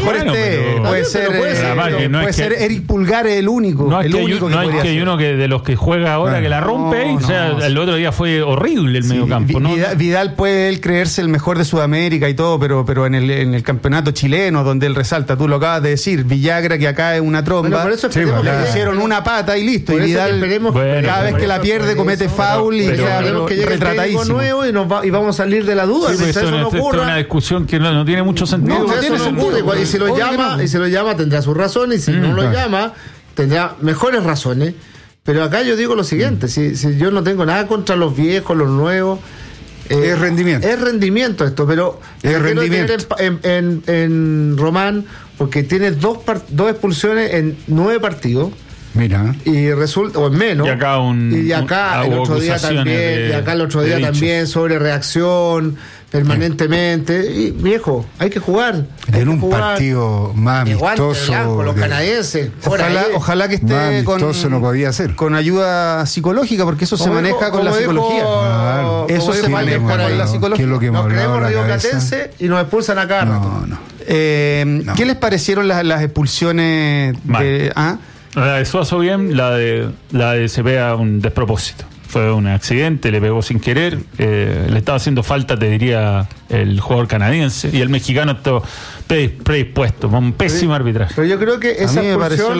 mejor esté. Puede ser Eric Pulgar el único. No es el que único no es que hay uno que de los que juega ahora que la rompe. O sea, el otro día fue horrible el mediocampo. Vidal puede él creerse el mejor de Sudamérica y todo, pero en el campeonato chileno, donde él resalta, tú lo acabas de decir, Villagra, que acá es una tromba, por eso le pusieron una pata y listo. Y Vidal, cada vez que la pierde, comete foul y queda retratadísimo. Nuevo y vamos a salir de la duda. Sí, eso no ocurre. Es una discusión que no tiene mucho sentido. No tiene sentido. Y si lo llama, tendrá sus razones, y si no lo llama, tendrá mejores razones. Pero acá yo digo lo siguiente: si yo no tengo nada contra los viejos, los nuevos. Es rendimiento. Es rendimiento esto, pero es rendimiento. En Román, porque tiene dos expulsiones en 9 partidos. Mira. Y resulta, o en menos. Y acá el otro día también, sobre reacción permanentemente. Y viejo, hay que jugar. En un partido más amistoso. Con los canadienses. Ojalá que esté no podía ser. Con ayuda psicológica, porque eso se maneja con la psicología. Claro. Eso se maneja con la psicología. Nos creemos rioplatense y nos expulsan acá. No. ¿Qué les parecieron las expulsiones de... La de Suazo bien, la de Cepeda un despropósito. Fue un accidente, le pegó sin querer, le estaba haciendo falta, te diría, el jugador canadiense, y el mexicano está predispuesto, con un pésimo arbitraje. Pero yo creo que esa expulsión,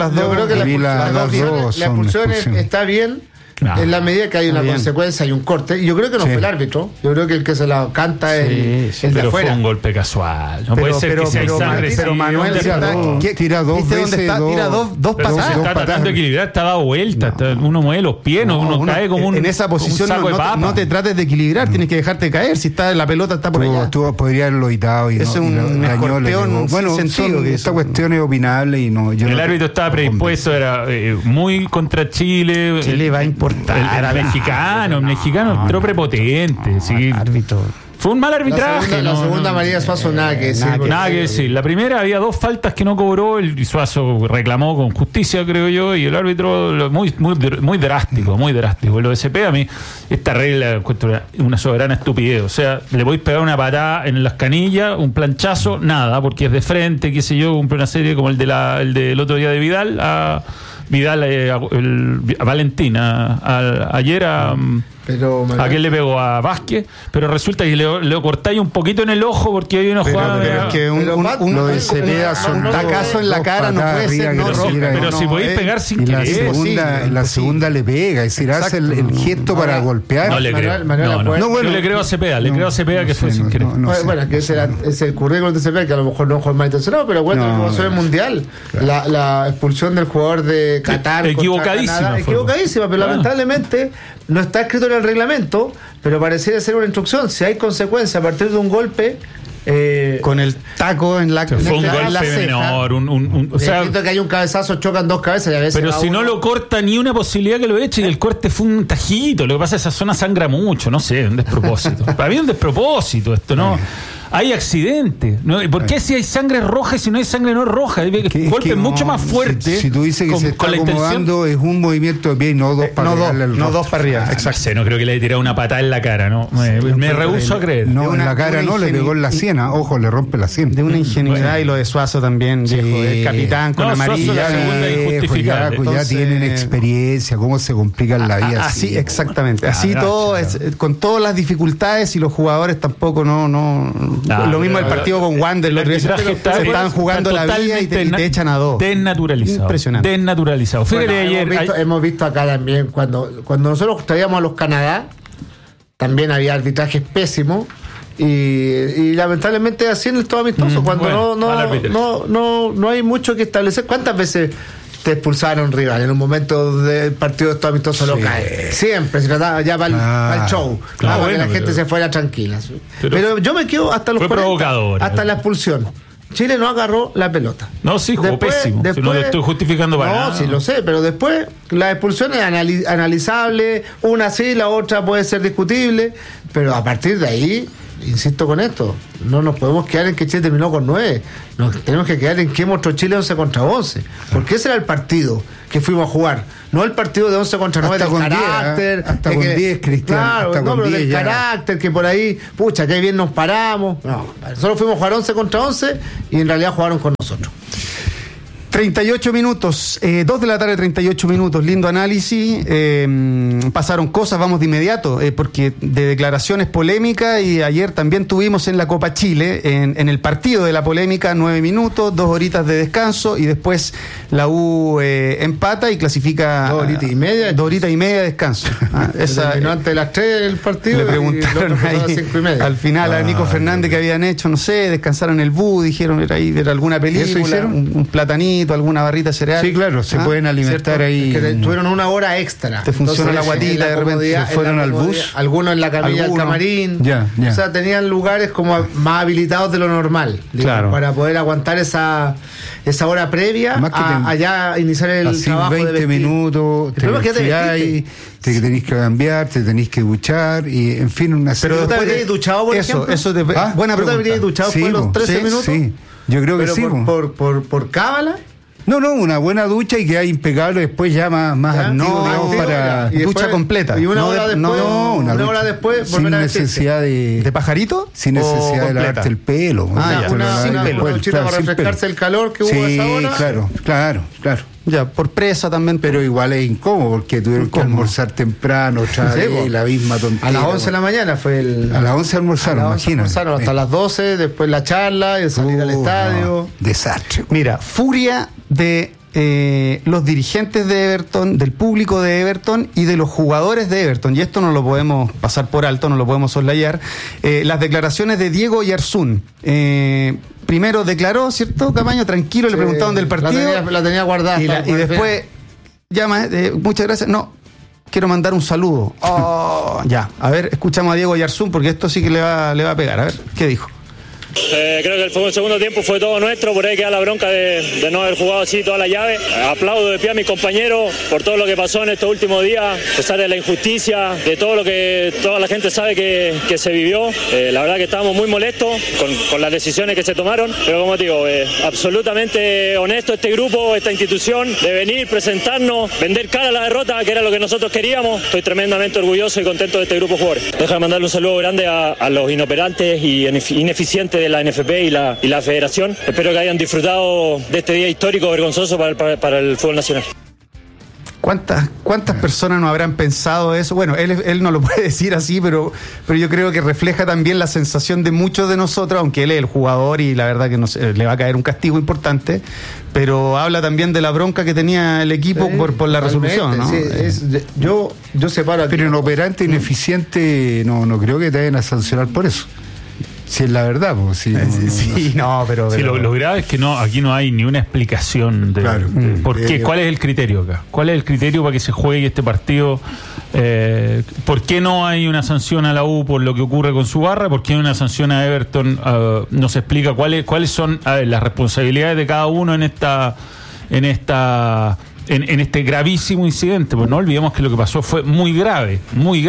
la expulsión está bien. En la medida que hay una consecuencia y un corte, y yo creo que no fue el árbitro, yo creo que el que se la canta es el de afuera. Fue un golpe casual, no puede ser que si hay sangre. Pero Manuel tira dos veces, tira dos patadas. Está tratando de equilibrar, está dado vuelta, uno mueve los pies, uno cae como un en esa posición saco de papa. No te trates de equilibrar, tienes que dejarte caer, si está la pelota está por allá. Tú podrías haberlo evitado y es un escorpión. Bueno, esta cuestión es opinable y no. El árbitro estaba predispuesto, era muy contra Chile. Chile va a importar. El mexicano entró prepotente. Sí. Árbitro. Fue un mal arbitraje. La segunda María Suazo nada que decir. Nada que decir. La primera había 2 faltas que no cobró, y Suazo reclamó con justicia, creo yo, y el árbitro muy drástico. Lo de Cepeda, a mí esta regla encuentro una soberana estupidez. O sea, le voy a pegar una patada en las canillas, un planchazo, nada, porque es de frente, qué sé yo, cumple una serie como el del otro día de Vidal a Valentina ayer ¿a quién le pegó? A Vázquez, pero resulta que le cortáis un poquito en el ojo porque hay una jugada. Pero es que lo de Cepeda un tacazo en la cara no puede ser no roja. Pero si podéis pegar sin querer. En la segunda le pega, es decir, hace el gesto para golpear. No le creo. Yo le creo a Cepeda, que fue sin querer. Bueno, que es el currículum de Cepeda, que a lo mejor no fue más intencionado, pero bueno, como se ve mundial, la expulsión del jugador de Qatar. Equivocadísima, pero lamentablemente no está escrito en el reglamento, pero pareciera ser una instrucción. Si hay consecuencia a partir de un golpe, con el taco en la fue un golpe menor, o sea, que hay un cabezazo, chocan 2 cabezas y a veces. Pero si no lo corta, ni una posibilidad que lo eche, y el corte fue un tajito. Lo que pasa es que esa zona sangra mucho, no sé, un despropósito. Para mí es un despropósito esto, ¿no? Hay accidentes, ¿no? ¿Por qué si hay sangre roja y si no hay sangre no es roja? Golpe mucho más fuerte. Si tú dices que se está acomodando, es un movimiento de pie y no 2 para arriba. No 2 para arriba. Exacto. No creo que le haya tirado una patada en la cara, ¿no? Me rehúso a creer. No, en la cara no, le pegó en la siena. Ojo, le rompe la siena. De una ingenuidad, y lo de Suazo también. El capitán con amarilla. La segunda injustificable. Ya tienen experiencia, cómo se complican la vida. Así, exactamente. Así todo, con todas las dificultades, y los jugadores tampoco lo mismo el partido con Wander, el otro día se estaban jugando la vida y te echan a 2. Desnaturalizado. Impresionante. Desnaturalizado. Fíjate, ayer hemos visto acá también, cuando nosotros traíamos a los Canadá, también había arbitrajes pésimos. Y lamentablemente así en el todo amistoso, cuando no hay mucho que establecer. ¿Cuántas veces te expulsaron rival en un momento del partido de todo amistoso local? Siempre se trataba ya para el show, para que la gente se fuera tranquila. Pero yo me quedo hasta los 40, hasta la expulsión. Chile no agarró la pelota. No, sí, jugó pésimo. Si no lo estoy justificando para nada. No, sí lo sé, pero después la expulsión es analizable, una sí, la otra puede ser discutible, pero a partir de ahí, insisto con esto, no nos podemos quedar en que Chile terminó con 9, nos tenemos que quedar en que mostró Chile 11 contra 11, porque ese era el partido que fuimos a jugar. no el partido de 11 contra 9 del carácter, hasta con 10, Cristian, claro, hasta con 10 del carácter, que por ahí, pucha, que bien nos paramos. No, nosotros fuimos a jugar 11 contra 11 y en realidad jugaron con nosotros. 38 minutos, 2 de la tarde, 38 minutos, lindo análisis, pasaron cosas, vamos de inmediato, porque de declaraciones polémicas, y ayer también tuvimos en la Copa Chile, en el partido de la polémica, 9 minutos, 2 horitas de descanso, y después la U empata y clasifica 2 horitas y media. 2 horitas y media de descanso. Esa, antes de las 3 del partido, le preguntaron ahí, al final a Nico Fernández que habían hecho, no sé, descansaron el bus, dijeron, era alguna película, un platanito, alguna barrita cereal. Sí, claro, se pueden alimentar ahí. Es que tuvieron una hora extra. Te funciona la guatita, de repente se fueron al bus. Algunos en la camilla del camarín. Ya. O sea, tenían lugares como más habilitados de lo normal. Claro. Para poder aguantar esa hora previa allá iniciar el así trabajo 20 de minutos, te tenés que cambiar, te tenés que duchar y en fin una serie. Pero ¿tú te habrías duchado por ejemplo? Buena pregunta. ¿Tú te habrías duchado por los 13 minutos? Sí, yo creo que sí. ¿Por cábala? No, una buena ducha y que hay impecable después ya más activo, para ducha completa. Y una hora después sin necesidad de pajarito, sin necesidad de lavarte el pelo. Una duchita para refrescarse el calor que hubo esa hora. Claro. Ya, por presa también. Pero igual es incómodo porque tuvieron que almorzar temprano, otra vez, la misma tontería. A las 11 de la mañana fue A las 11 almorzaron, imagínate. Hasta las 12, después la charla y salir al estadio. Desastre. Mira, furia de los dirigentes de Everton, del público de Everton y de los jugadores de Everton. Y esto no lo podemos pasar por alto, no lo podemos soslayar. Las declaraciones de Diego Oyarzún. Primero declaró, ¿cierto, Camaño? Tranquilo, le preguntaron del partido. La tenía guardada. Y después llama, muchas gracias. No, quiero mandar un saludo. Ya, a ver, escuchamos a Diego Oyarzún porque esto sí que le va a pegar. A ver, ¿qué dijo? Creo que el segundo tiempo fue todo nuestro, por ahí queda la bronca de no haber jugado así toda la llave. Aplaudo de pie a mis compañeros por todo lo que pasó en estos últimos días, a pesar de la injusticia, de todo lo que toda la gente sabe que se vivió. La verdad que estábamos muy molestos con las decisiones que se tomaron, pero como te digo, absolutamente honesto este grupo, esta institución, de venir, presentarnos, vender cara a la derrota, que era lo que nosotros queríamos. Estoy tremendamente orgulloso y contento de este grupo de jugadores. Déjame mandarle un saludo grande a los inoperantes y ineficientes de la NFP y la Federación. Espero que hayan disfrutado de este día histórico, vergonzoso para el fútbol nacional. ¿Cuántas personas no habrán pensado eso? Bueno, él no lo puede decir así, pero yo creo que refleja también la sensación de muchos de nosotros, aunque él es el jugador y la verdad que le va a caer un castigo importante, pero habla también de la bronca que tenía el equipo por la resolución, ¿no? Sí, yo separo aquí. Pero inoperante, ineficiente, no creo que te vayan a sancionar por eso. Si es la verdad, pues sí. Pero lo grave es que aquí no hay ni una explicación de por qué, cuál es el criterio acá, cuál es el criterio para que se juegue este partido, por qué no hay una sanción a la U por lo que ocurre con su barra, por qué hay una sanción a Everton, no se explica cuáles son las responsabilidades de cada uno en este gravísimo incidente. Pues no olvidemos que lo que pasó fue muy grave.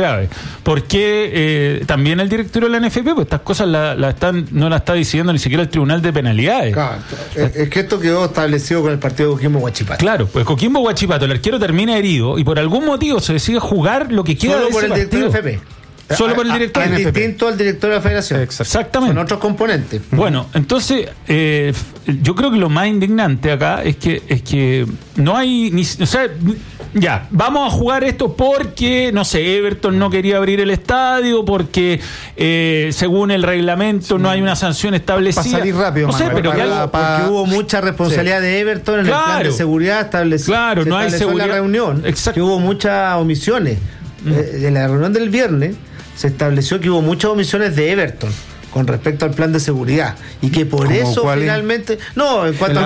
Porque también el directorio de la NFP, pues estas cosas no la está decidiendo ni siquiera el Tribunal de Penalidades. Claro, es que esto quedó establecido con el partido de Coquimbo Huachipato. Claro, pues Coquimbo Huachipato, el arquero termina herido y por algún motivo se decide jugar lo que queda solo de por ese el director partido. FP. Solo por el director es distinto al director de la Federación. Exactamente. Son otros componentes. Bueno, entonces yo creo que lo más indignante acá es que no hay vamos a jugar esto porque, no sé, Everton no quería abrir el estadio, porque según el reglamento no hay una sanción establecida. Para salir rápido, no sé, pero porque hubo mucha responsabilidad de Everton en el plan de seguridad establecido. Claro, no hay seguridad. En la reunión, que hubo muchas omisiones. En la reunión del viernes se estableció que hubo muchas omisiones de Everton con respecto al plan de seguridad y que por eso finalmente en cuanto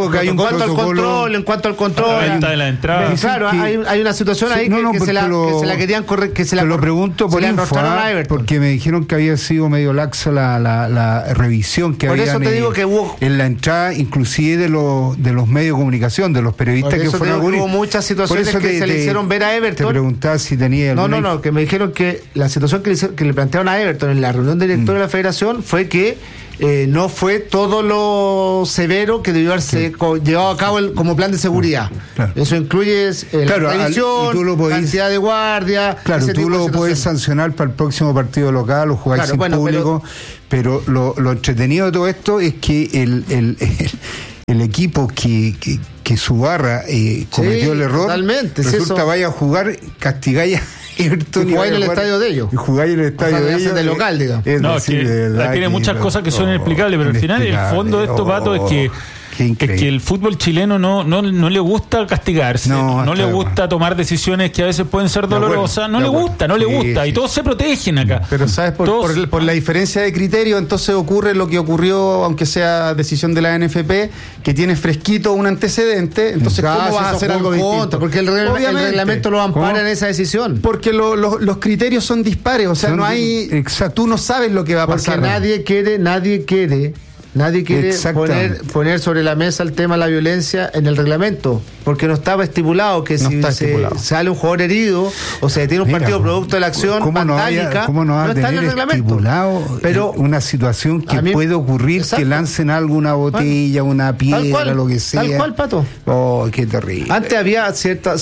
al control de la entrada. Claro, hay una situación ahí que se la querían correr, que se la lo pregunto por porque me dijeron que había sido medio laxa la revisión que había en la entrada, inclusive de los medios de comunicación, de los periodistas que fueron. Hubo muchas situaciones que se le hicieron ver a Everton. Te preguntaba si tenía que me dijeron que la situación que le plantearon a Everton en la reunión del director de la Federación declaración fue que no fue todo lo severo que debió haberse llevado a cabo como plan de seguridad. Claro. Eso incluye la revisión, cantidad de guardia. Claro, tú lo puedes sancionar para el próximo partido local o jugar sin público, pero lo entretenido de todo esto es que el equipo que su barra cometió el error, resulta vaya a jugar, castigáis Everton y jugáis en el estadio de ellos. Y jugáis en el estadio de ellos. De local, digamos. No, tiene muchas cosas que son inexplicables, pero al final el fondo de esto, Pato, es que el fútbol chileno no le gusta castigarse, no le gusta tomar decisiones que a veces pueden ser dolorosas, no le gusta, y todos se protegen acá. Pero sabes, por la diferencia de criterio, entonces ocurre lo que ocurrió, aunque sea decisión de la NFP, que tiene fresquito un antecedente, entonces ¿cómo vas a hacer algo distinto? Porque el reglamento lo ampara en esa decisión. Porque los criterios son dispares, o sea, no hay... Exacto. Tú no sabes lo que va a pasar. Porque nadie quiere poner sobre la mesa el tema de la violencia en el reglamento, porque no estaba estipulado que si sale un jugador herido o se detiene un partido producto de la acción vandálica, no está en el reglamento. Pero una situación que puede ocurrir, que lancen alguna botella, una piedra, lo que sea. Tal cual, Pato. Oh, qué terrible. Antes había cierta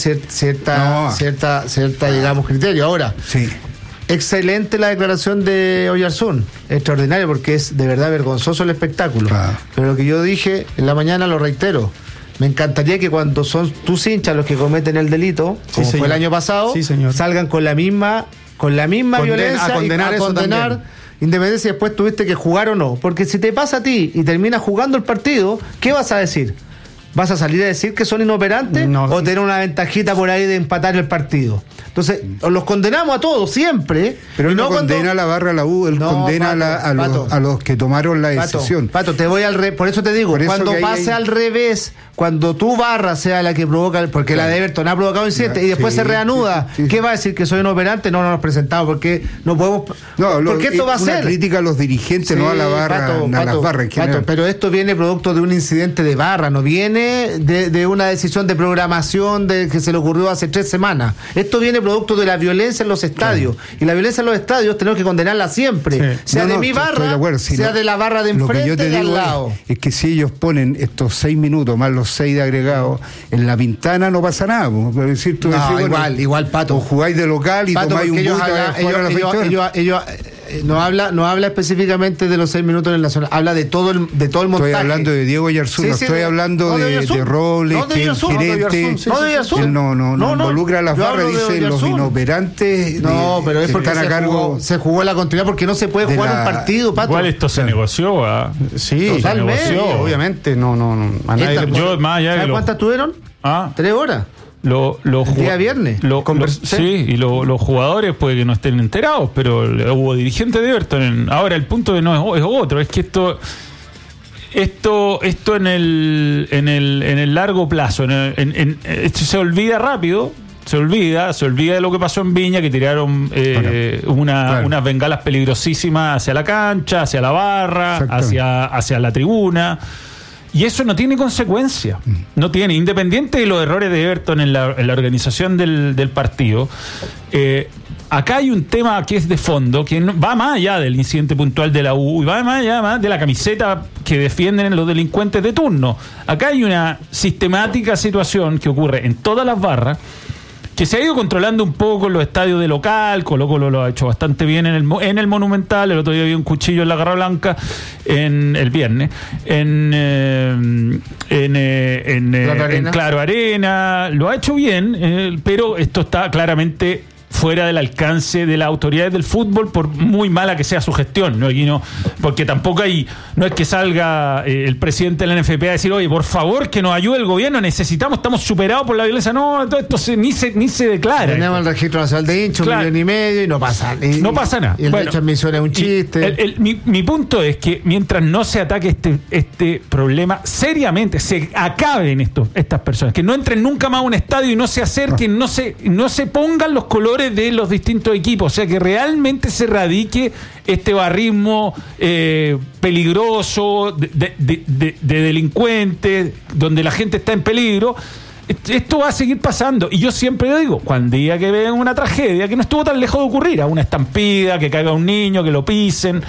digamos, criterio. Ahora, sí. Excelente la declaración de Oyarzún, extraordinario, porque es de verdad vergonzoso el espectáculo. Pero lo que yo dije en la mañana lo reitero. Me encantaría que cuando son tus hinchas los que cometen el delito, como fue el año pasado, salgan con la misma violencia a condenar independencia si después tuviste que jugar o no. Porque si te pasa a ti y terminas jugando el partido, ¿qué vas a decir? ¿Vas a salir a decir que son inoperantes o tener una ventajita por ahí de empatar el partido? Entonces, los condenamos a todos siempre. Pero él no condena a la barra, a la U, él condena a los que tomaron la decisión. Pato, te voy por eso te digo, cuando pase al revés, cuando tu barra sea la que provoca, porque la de Everton ha provocado incidentes y después se reanuda, ¿qué va a decir? ¿Que soy inoperante? No nos presentamos, porque no podemos... porque esto va a ser... Una crítica a los dirigentes, no a la barra, a las barras. Pero esto viene producto de un incidente de barra, no viene de una decisión de programación que se le ocurrió hace 3 semanas. Esto viene producto de la violencia en los estadios. Y la violencia en los estadios tenemos que condenarla siempre. Sea de mi barra, sea de la barra de enfrente, lo que yo te digo al lado. Es que si ellos ponen estos 6 minutos más los 6 de agregado en la Pintana, no pasa nada. Pero decir, tú igual, Pato. O jugáis de local y tomáis un bus ellos no habla específicamente de los 6 minutos en el Nacional, habla de todo el montaje. Estoy hablando de Diego Oyarzún, estoy hablando de Robles, que es gerente. No involucra a las barras, dice los inoperantes. Pero es porque se jugó la continuidad, porque no se puede jugar un partido, Pato. Igual esto se negoció, Sí, totalmente. Obviamente, no. A nadie ¿Sabes cuántas tuvieron? 3 horas. El día viernes. Y los jugadores puede que no estén enterados, pero hubo dirigentes de Everton. Ahora el punto no es otro, es que esto en el largo plazo, esto se olvida rápido. Se olvida de lo que pasó en Viña, que tiraron unas bengalas peligrosísimas hacia la cancha, hacia la barra, hacia la tribuna. Y eso no tiene consecuencia. No tiene, independiente de los errores de Everton en la organización del partido. Acá hay un tema que es de fondo, que va más allá del incidente puntual de la U y va más allá de la camiseta que defienden los delincuentes de turno. Acá hay una sistemática situación que ocurre en todas las barras, que se ha ido controlando un poco en los estadios de local. Colo-Colo lo ha hecho bastante bien en el Monumental. El otro día había un cuchillo en la Garra Blanca el viernes en Claro Arena. Lo ha hecho bien, pero esto está claramente fuera del alcance de las autoridades del fútbol, por muy mala que sea su gestión, porque tampoco no es que salga el presidente de la NFP a decir, oye, por favor, que nos ayude el gobierno, estamos superados por la violencia. No, todo esto ni se declara. Tenemos el registro nacional de hinchas, 1,5 millones, y no pasa nada. Y el derecho a admisión es un chiste. Mi punto es que mientras no se ataque este problema seriamente, se acaben estas personas, que no entren nunca más a un estadio y no se acerquen, no se pongan los colores de los distintos equipos, o sea, que realmente se radique este barrismo peligroso de delincuentes, donde la gente está en peligro. Esto va a seguir pasando, y yo siempre digo, cuando diga que vean una tragedia que no estuvo tan lejos de ocurrir, a una estampida, que caiga un niño, que lo pisen,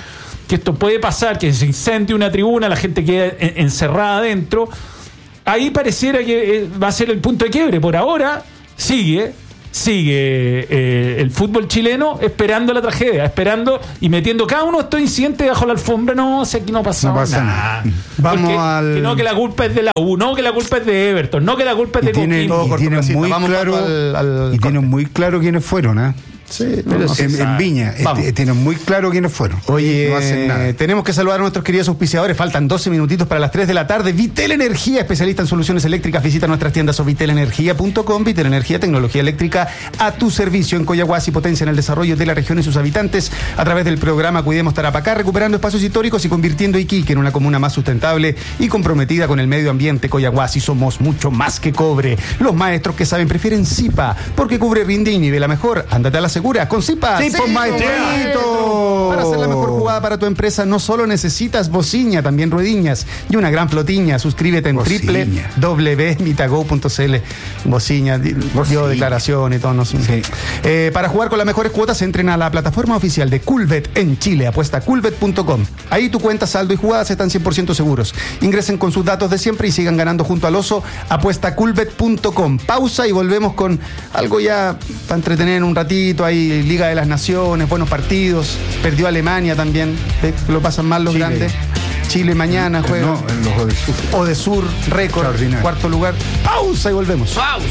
que esto puede pasar, que se incendie una tribuna, la gente queda encerrada adentro, ahí pareciera que va a ser el punto de quiebre. Por ahora sigue el fútbol chileno esperando la tragedia, esperando y metiendo cada uno de estos incidentes bajo la alfombra. No, si aquí no pasa nada. Vamos que no, que la culpa es de la U, no, que la culpa es de Everton, no, que la culpa es de Coquimbo. Y tienen muy claro quiénes fueron, ¿eh? Sí, en Viña tienen muy claro quiénes fueron. Oye, no hacen nada. Tenemos que saludar a nuestros queridos auspiciadores. Faltan 12 minutitos para las 3 de la tarde. Vitel Energía, especialista en soluciones eléctricas. Visita nuestras tiendas o vitelenergia.com. Vitel Energía, tecnología eléctrica a tu servicio en Coyahuasi, potencia en el desarrollo de la región y sus habitantes a través del programa Cuidemos Tarapacá, recuperando espacios históricos y convirtiendo Iquique en una comuna más sustentable y comprometida con el medio ambiente. Coyahuasi, somos mucho más que cobre. Los maestros que saben prefieren Zipa, porque cubre, rinde y nivela mejor. Ándate a la segura con Zipa. Sí, pues, maestrito. Para hacer la mejor jugada para tu empresa no solo necesitas bocina, también ruediñas y una gran flotiña. Suscríbete en www.mitago.cl. Bocina, dio declaración y todo. No sé. Sí. Para jugar con las mejores cuotas, entren a la plataforma oficial de Coolbet en Chile. Apuesta coolbet.com. Ahí tu cuenta, saldo y jugadas están 100% seguros. Ingresen con sus datos de siempre y sigan ganando junto al oso. Apuesta coolbet.com. Pausa y volvemos con algo ya para entretener un ratito. Hay Liga de las Naciones, buenos partidos. Perdió Alemania también. Lo pasan mal los grandes. Chile mañana juega. No, en los Odesur. Odesur, récord, cuarto lugar. Pausa y volvemos. Pausa.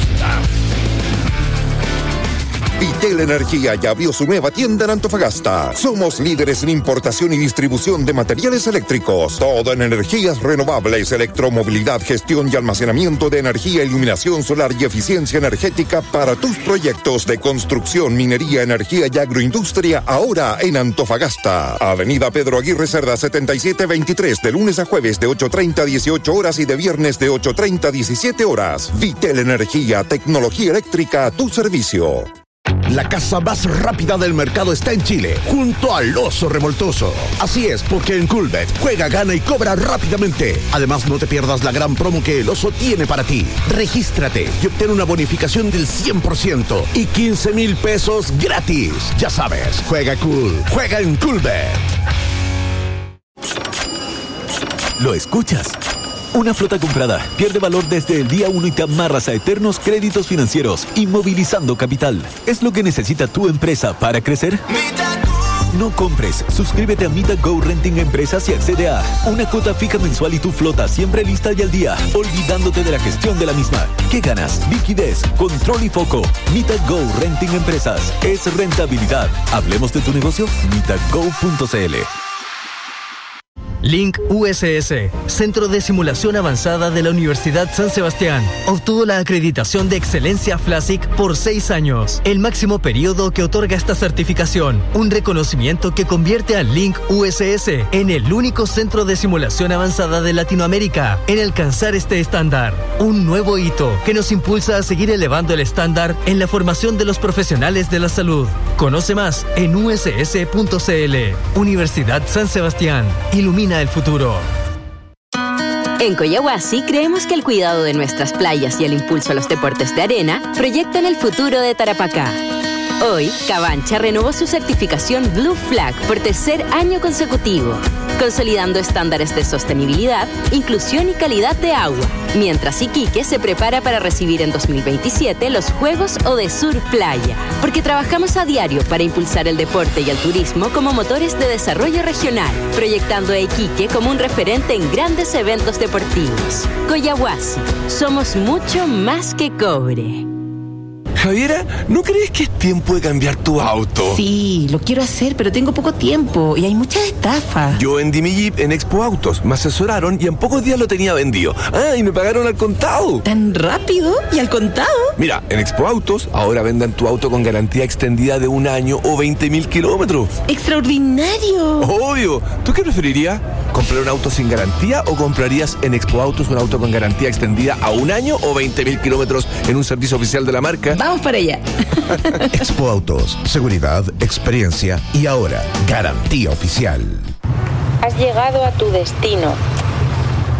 Vitel Energía ya abrió su nueva tienda en Antofagasta. Somos líderes en importación y distribución de materiales eléctricos. Todo en energías renovables, electromovilidad, gestión y almacenamiento de energía, iluminación solar y eficiencia energética para tus proyectos de construcción, minería, energía y agroindustria, ahora en Antofagasta. Avenida Pedro Aguirre Cerda 7723, de lunes a jueves de 8:30 a 18 horas y de viernes de 8:30 a 17 horas. Vitel Energía, tecnología eléctrica a tu servicio. La casa más rápida del mercado está en Chile, junto al Oso Revoltoso. Así es, porque en Coolbet juega, gana y cobra rápidamente. Además, no te pierdas la gran promo que el Oso tiene para ti. Regístrate y obtén una bonificación del 100% y 15,000 pesos gratis. Ya sabes, juega cool, juega en Coolbet. ¿Lo escuchas? Una flota comprada pierde valor desde el día 1 y te amarras a eternos créditos financieros, inmovilizando capital. ¿Es lo que necesita tu empresa para crecer? No compres, suscríbete a MitaGo Renting Empresas y accede a una cuota fija mensual y tu flota siempre lista y al día, olvidándote de la gestión de la misma. ¿Qué ganas? Liquidez, control y foco. MitaGo Renting Empresas es rentabilidad. Hablemos de tu negocio, mitago.cl. Link USS, Centro de Simulación Avanzada de la Universidad San Sebastián, obtuvo la acreditación de excelencia FLASIC por 6 años, el máximo periodo que otorga esta certificación, un reconocimiento que convierte a Link USS en el único centro de simulación avanzada de Latinoamérica en alcanzar este estándar, un nuevo hito que nos impulsa a seguir elevando el estándar en la formación de los profesionales de la salud. Conoce más en uss.cl. Universidad San Sebastián, ilumina el futuro. En Coyahuasi creemos que el cuidado de nuestras playas y el impulso a los deportes de arena proyectan el futuro de Tarapacá. Hoy, Cabancha renovó su certificación Blue Flag por 3er año consecutivo, consolidando estándares de sostenibilidad, inclusión y calidad de agua, mientras Iquique se prepara para recibir en 2027 los Juegos Odesur Playa, porque trabajamos a diario para impulsar el deporte y el turismo como motores de desarrollo regional, proyectando a Iquique como un referente en grandes eventos deportivos. Coyahuasi, somos mucho más que cobre. Javiera, ¿no crees que es tiempo de cambiar tu auto? Sí, lo quiero hacer, pero tengo poco tiempo y hay muchas estafas. Yo vendí mi Jeep en Expo Autos, me asesoraron y en pocos días lo tenía vendido. Ah, y me pagaron al contado. ¿Tan rápido? ¿Y al contado? Mira, en Expo Autos ahora vendan tu auto con garantía extendida de 1 año o 20,000 kilómetros. ¡Extraordinario! Obvio. ¿Tú qué preferirías? ¿Comprar un auto sin garantía o comprarías en Expo Autos un auto con garantía extendida a 1 año o 20,000 kilómetros en un servicio oficial de la marca? Vamos para allá. Expo Autos, seguridad, experiencia y ahora garantía oficial. Has llegado a tu destino.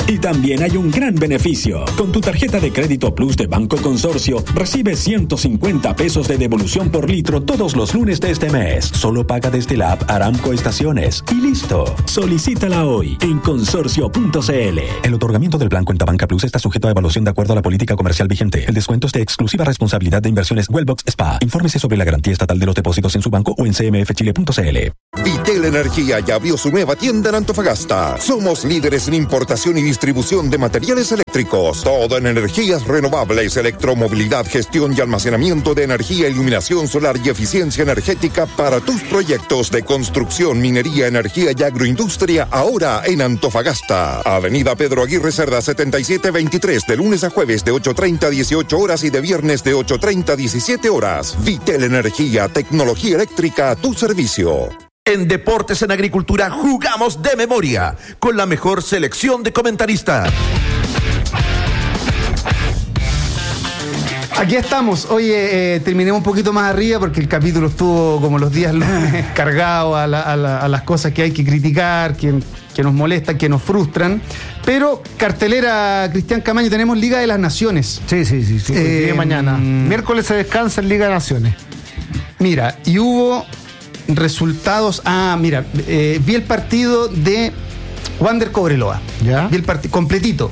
Y también hay un gran beneficio. Con tu tarjeta de crédito Plus de Banco Consorcio, recibes 150 pesos de devolución por litro todos los lunes de este mes. Solo paga desde la app Aramco Estaciones. Y listo. Solicítala hoy en consorcio.cl. El otorgamiento del plan Cuenta Banca Plus está sujeto a evaluación de acuerdo a la política comercial vigente. El descuento es de exclusiva responsabilidad de Inversiones Wellbox SPA. Infórmese sobre la garantía estatal de los depósitos en su banco o en cmfchile.cl. Vitel Energía ya abrió su nueva tienda en Antofagasta. Somos líderes en importación y distribución de materiales eléctricos. Todo en energías renovables, electromovilidad, gestión y almacenamiento de energía, iluminación solar y eficiencia energética para tus proyectos de construcción, minería, energía y agroindustria, ahora en Antofagasta. Avenida Pedro Aguirre Cerda 7723, de lunes a jueves de 8:30 a 18 horas y de viernes de 8:30 a 17 horas. Vitel Energía, tecnología eléctrica a tu servicio. En Deportes en Agricultura jugamos de memoria, con la mejor selección de comentaristas. Aquí estamos. Oye, terminemos un poquito más arriba porque el capítulo estuvo como los días lunes cargado a las cosas que hay que criticar, que nos molestan, que nos frustran. Pero cartelera, Cristian Camaño, tenemos Liga de las Naciones. Sí. Mañana. Miércoles se descansa en Liga de Naciones. Mira, y hubo resultados. Vi el partido de Wander Cobreloa. ¿Ya? Vi el partido completito.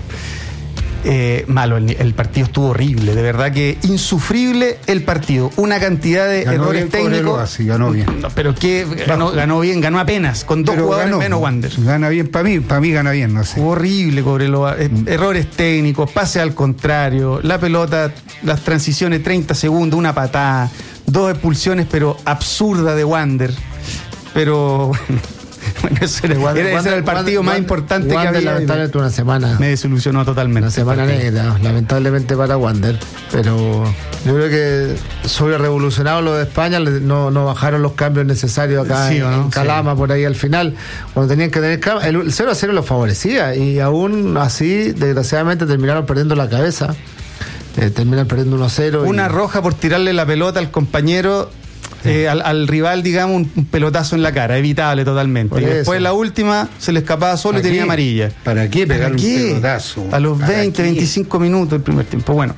Malo, el partido estuvo horrible, de verdad que insufrible el partido, una cantidad de errores técnicos. Sí, ganó bien. No, pero que ganó bien, ganó apenas, con dos jugadores menos Wander. Gana bien, para mí gana bien, no sé. Horrible Cobreloa, errores técnicos, pase al contrario, la pelota, las transiciones 30 segundos, una patada, 2 expulsiones, pero absurda de Wander. Pero bueno, ese era el partido más importante que había. Lamentablemente una semana. Me desilusionó totalmente. Una semana negra, lamentablemente para Wander. Pero yo creo que sobre revolucionado lo de España, no bajaron los cambios necesarios acá en Calama, por ahí al final. Cuando tenían que tener el 0-0 los favorecía. Y aún así, desgraciadamente, terminaron perdiendo la cabeza. Terminan perdiendo 1-0. Una roja por tirarle la pelota al compañero. Al rival, digamos, un pelotazo en la cara, evitable totalmente. Y después la última se le escapaba solo y tenía amarilla. ¿Para qué pegar un pelotazo? A los 25 minutos del primer tiempo. Bueno,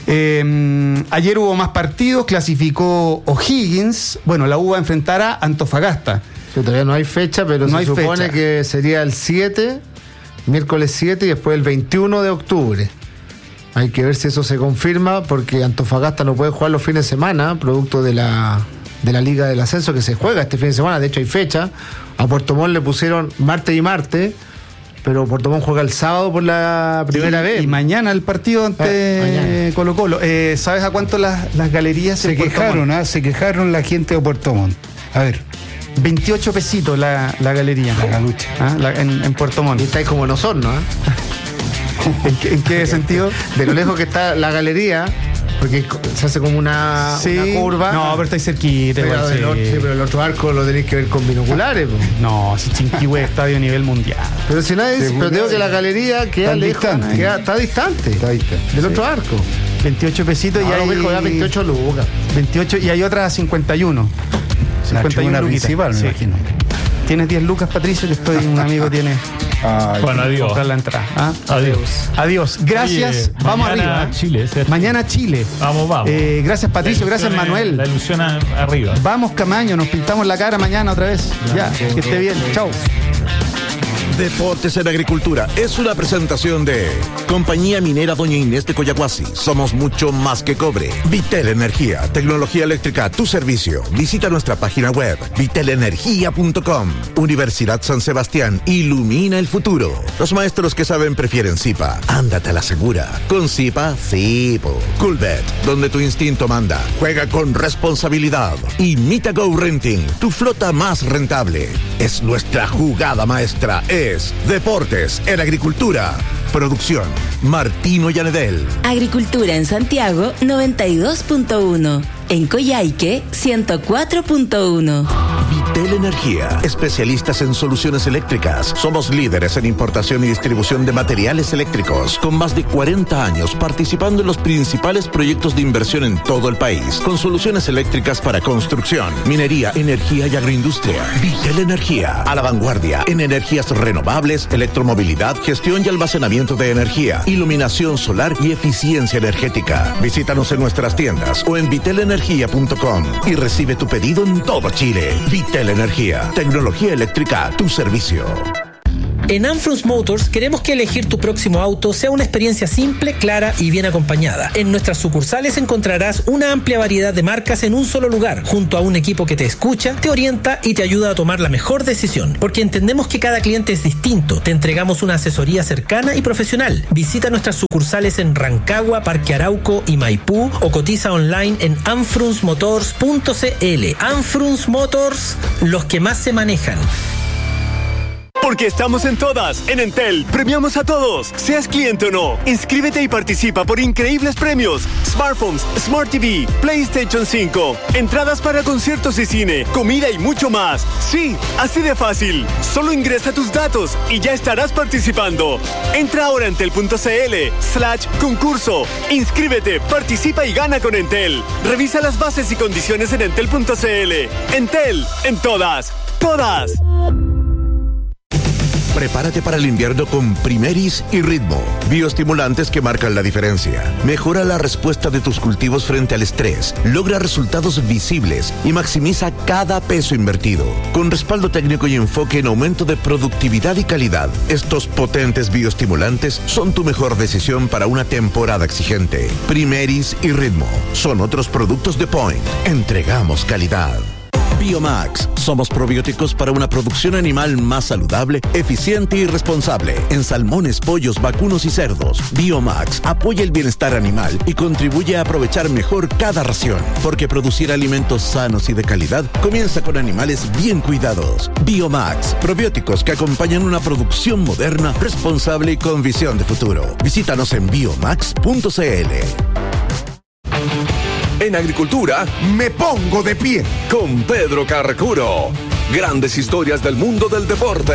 ayer hubo más partidos, clasificó O'Higgins. Bueno, la U va a enfrentar a Antofagasta. Sí, todavía no hay fecha, pero se supone que sería el 7, miércoles 7 y después el 21 de octubre. Hay que ver si eso se confirma, porque Antofagasta no puede jugar los fines de semana, producto de la Liga del Ascenso que se juega este fin de semana. De hecho, hay fecha. A Puerto Montt le pusieron martes y martes, pero Puerto Montt juega el sábado por la primera vez. Y mañana el partido ante Colo-Colo. ¿Sabes a cuánto las galerías se quejaron? Se quejaron la gente de Puerto Montt. A ver. 28 pesitos la galería. La galucha. En Puerto Montt. Y está ahí como en Osorno, ¿En qué sentido? De lo lejos que está la galería, porque se hace como una curva. No, pero estáis cerquita. Pero el otro arco lo tenéis que ver con binoculares. No, si Chinquihue es estadio a nivel mundial. Pero si nadie, pero digo que la galería queda lejos, está distante del otro arco. 28 pesitos y hay 28 lucas. 28 y hay otras 51. 51 principal, me imagino. Tienes 10 lucas, Patricio, que un amigo tiene. Bueno, adiós. Comprar la entrada. Adiós. Gracias. Oye, vamos arriba. Mañana Chile. Vamos. Gracias, Patricio. Gracias, Manuel. La ilusión arriba. Vamos, Camaño. Nos pintamos la cara mañana otra vez. Que esté bien. Chau. Deportes en Agricultura es una presentación de Compañía Minera Doña Inés de Coyahuasi. Somos mucho más que cobre. Vitel Energía, tecnología eléctrica a tu servicio. Visita nuestra página web vitelenergia.com. Universidad San Sebastián, ilumina el futuro. Los maestros que saben prefieren Zipa. Ándate a la segura. Con Zipa, sí. Coolbet, donde tu instinto manda. Juega con responsabilidad. Y Mitago Renting, tu flota más rentable. Es nuestra jugada maestra. Deportes en Agricultura. Producción Martino Yanedel. Agricultura en Santiago 92.1. En Coyhaique 104.1. Vitel Energía, especialistas en soluciones eléctricas. Somos líderes en importación y distribución de materiales eléctricos, con más de 40 años participando en los principales proyectos de inversión en todo el país, con soluciones eléctricas para construcción, minería, energía y agroindustria. Vitel Energía, a la vanguardia en energías renovables, electromovilidad, gestión y almacenamiento de energía, iluminación solar y eficiencia energética. Visítanos en nuestras tiendas o en vitelenergia.com y recibe tu pedido en todo Chile. Vitel Energía, tecnología eléctrica a tu servicio. En Anfrunz Motors queremos que elegir tu próximo auto sea una experiencia simple, clara y bien acompañada. En nuestras sucursales encontrarás una amplia variedad de marcas en un solo lugar, junto a un equipo que te escucha, te orienta y te ayuda a tomar la mejor decisión. Porque entendemos que cada cliente es distinto. Te entregamos una asesoría cercana y profesional. Visita nuestras sucursales en Rancagua, Parque Arauco y Maipú o cotiza online en anfrunzmotors.cl. Anfrunz Motors, los que más se manejan. Porque estamos en todas. En Entel, premiamos a todos, seas cliente o no. Inscríbete y participa por increíbles premios. Smartphones, Smart TV, PlayStation 5, entradas para conciertos y cine, comida y mucho más. Sí, así de fácil. Solo ingresa tus datos y ya estarás participando. Entra ahora a entel.cl/concurso. Inscríbete, participa y gana con Entel. Revisa las bases y condiciones en entel.cl. Entel, en todas. ¡Todas! Prepárate para el invierno con Primeris y Ritmo, bioestimulantes que marcan la diferencia. Mejora la respuesta de tus cultivos frente al estrés, logra resultados visibles y maximiza cada peso invertido. Con respaldo técnico y enfoque en aumento de productividad y calidad, estos potentes bioestimulantes son tu mejor decisión para una temporada exigente. Primeris y Ritmo son otros productos de Point. Entregamos calidad. Biomax. Somos probióticos para una producción animal más saludable, eficiente y responsable. En salmones, pollos, vacunos y cerdos. Biomax apoya el bienestar animal y contribuye a aprovechar mejor cada ración. Porque producir alimentos sanos y de calidad comienza con animales bien cuidados. Biomax. Probióticos que acompañan una producción moderna, responsable y con visión de futuro. Visítanos en biomax.cl. En agricultura, me pongo de pie con Pedro Carcuro. Grandes historias del mundo del deporte.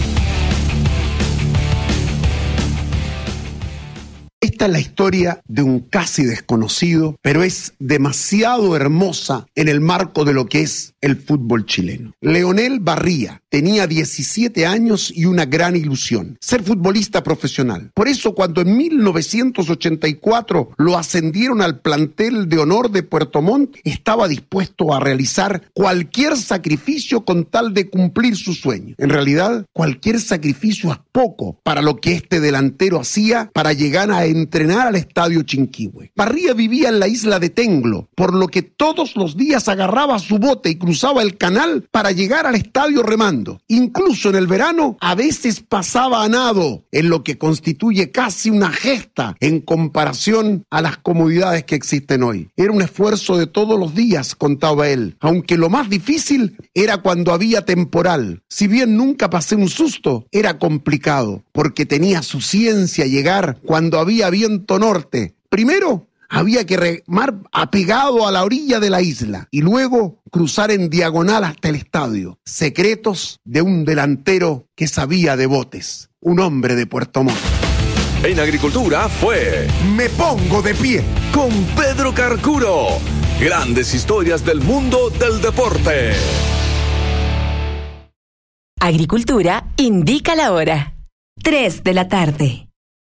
Esta es la historia de un casi desconocido, pero es demasiado hermosa en el marco de lo que es el fútbol chileno. Leonel Barría tenía 17 años y una gran ilusión, ser futbolista profesional. Por eso cuando en 1984 lo ascendieron al plantel de honor de Puerto Montt, estaba dispuesto a realizar cualquier sacrificio con tal de cumplir su sueño. En realidad, cualquier sacrificio es poco para lo que este delantero hacía para llegar a entrenar al estadio Chinquihue. Barría vivía en la isla de Tenglo, por lo que todos los días agarraba su bote y cruzaba el canal para llegar al estadio remando. Incluso en el verano, a veces pasaba a nado, en lo que constituye casi una gesta en comparación a las comodidades que existen hoy. Era un esfuerzo de todos los días, contaba él, aunque lo más difícil era cuando había temporal. Si bien nunca pasé un susto, era complicado, porque tenía su ciencia llegar cuando había viento norte. Primero, había que remar apegado a la orilla de la isla y luego cruzar en diagonal hasta el estadio. Secretos de un delantero que sabía de botes, un hombre de Puerto Montt. En agricultura fue Me Pongo de Pie con Pedro Carcuro. Grandes historias del mundo del deporte. Agricultura indica la hora. 3 de la tarde.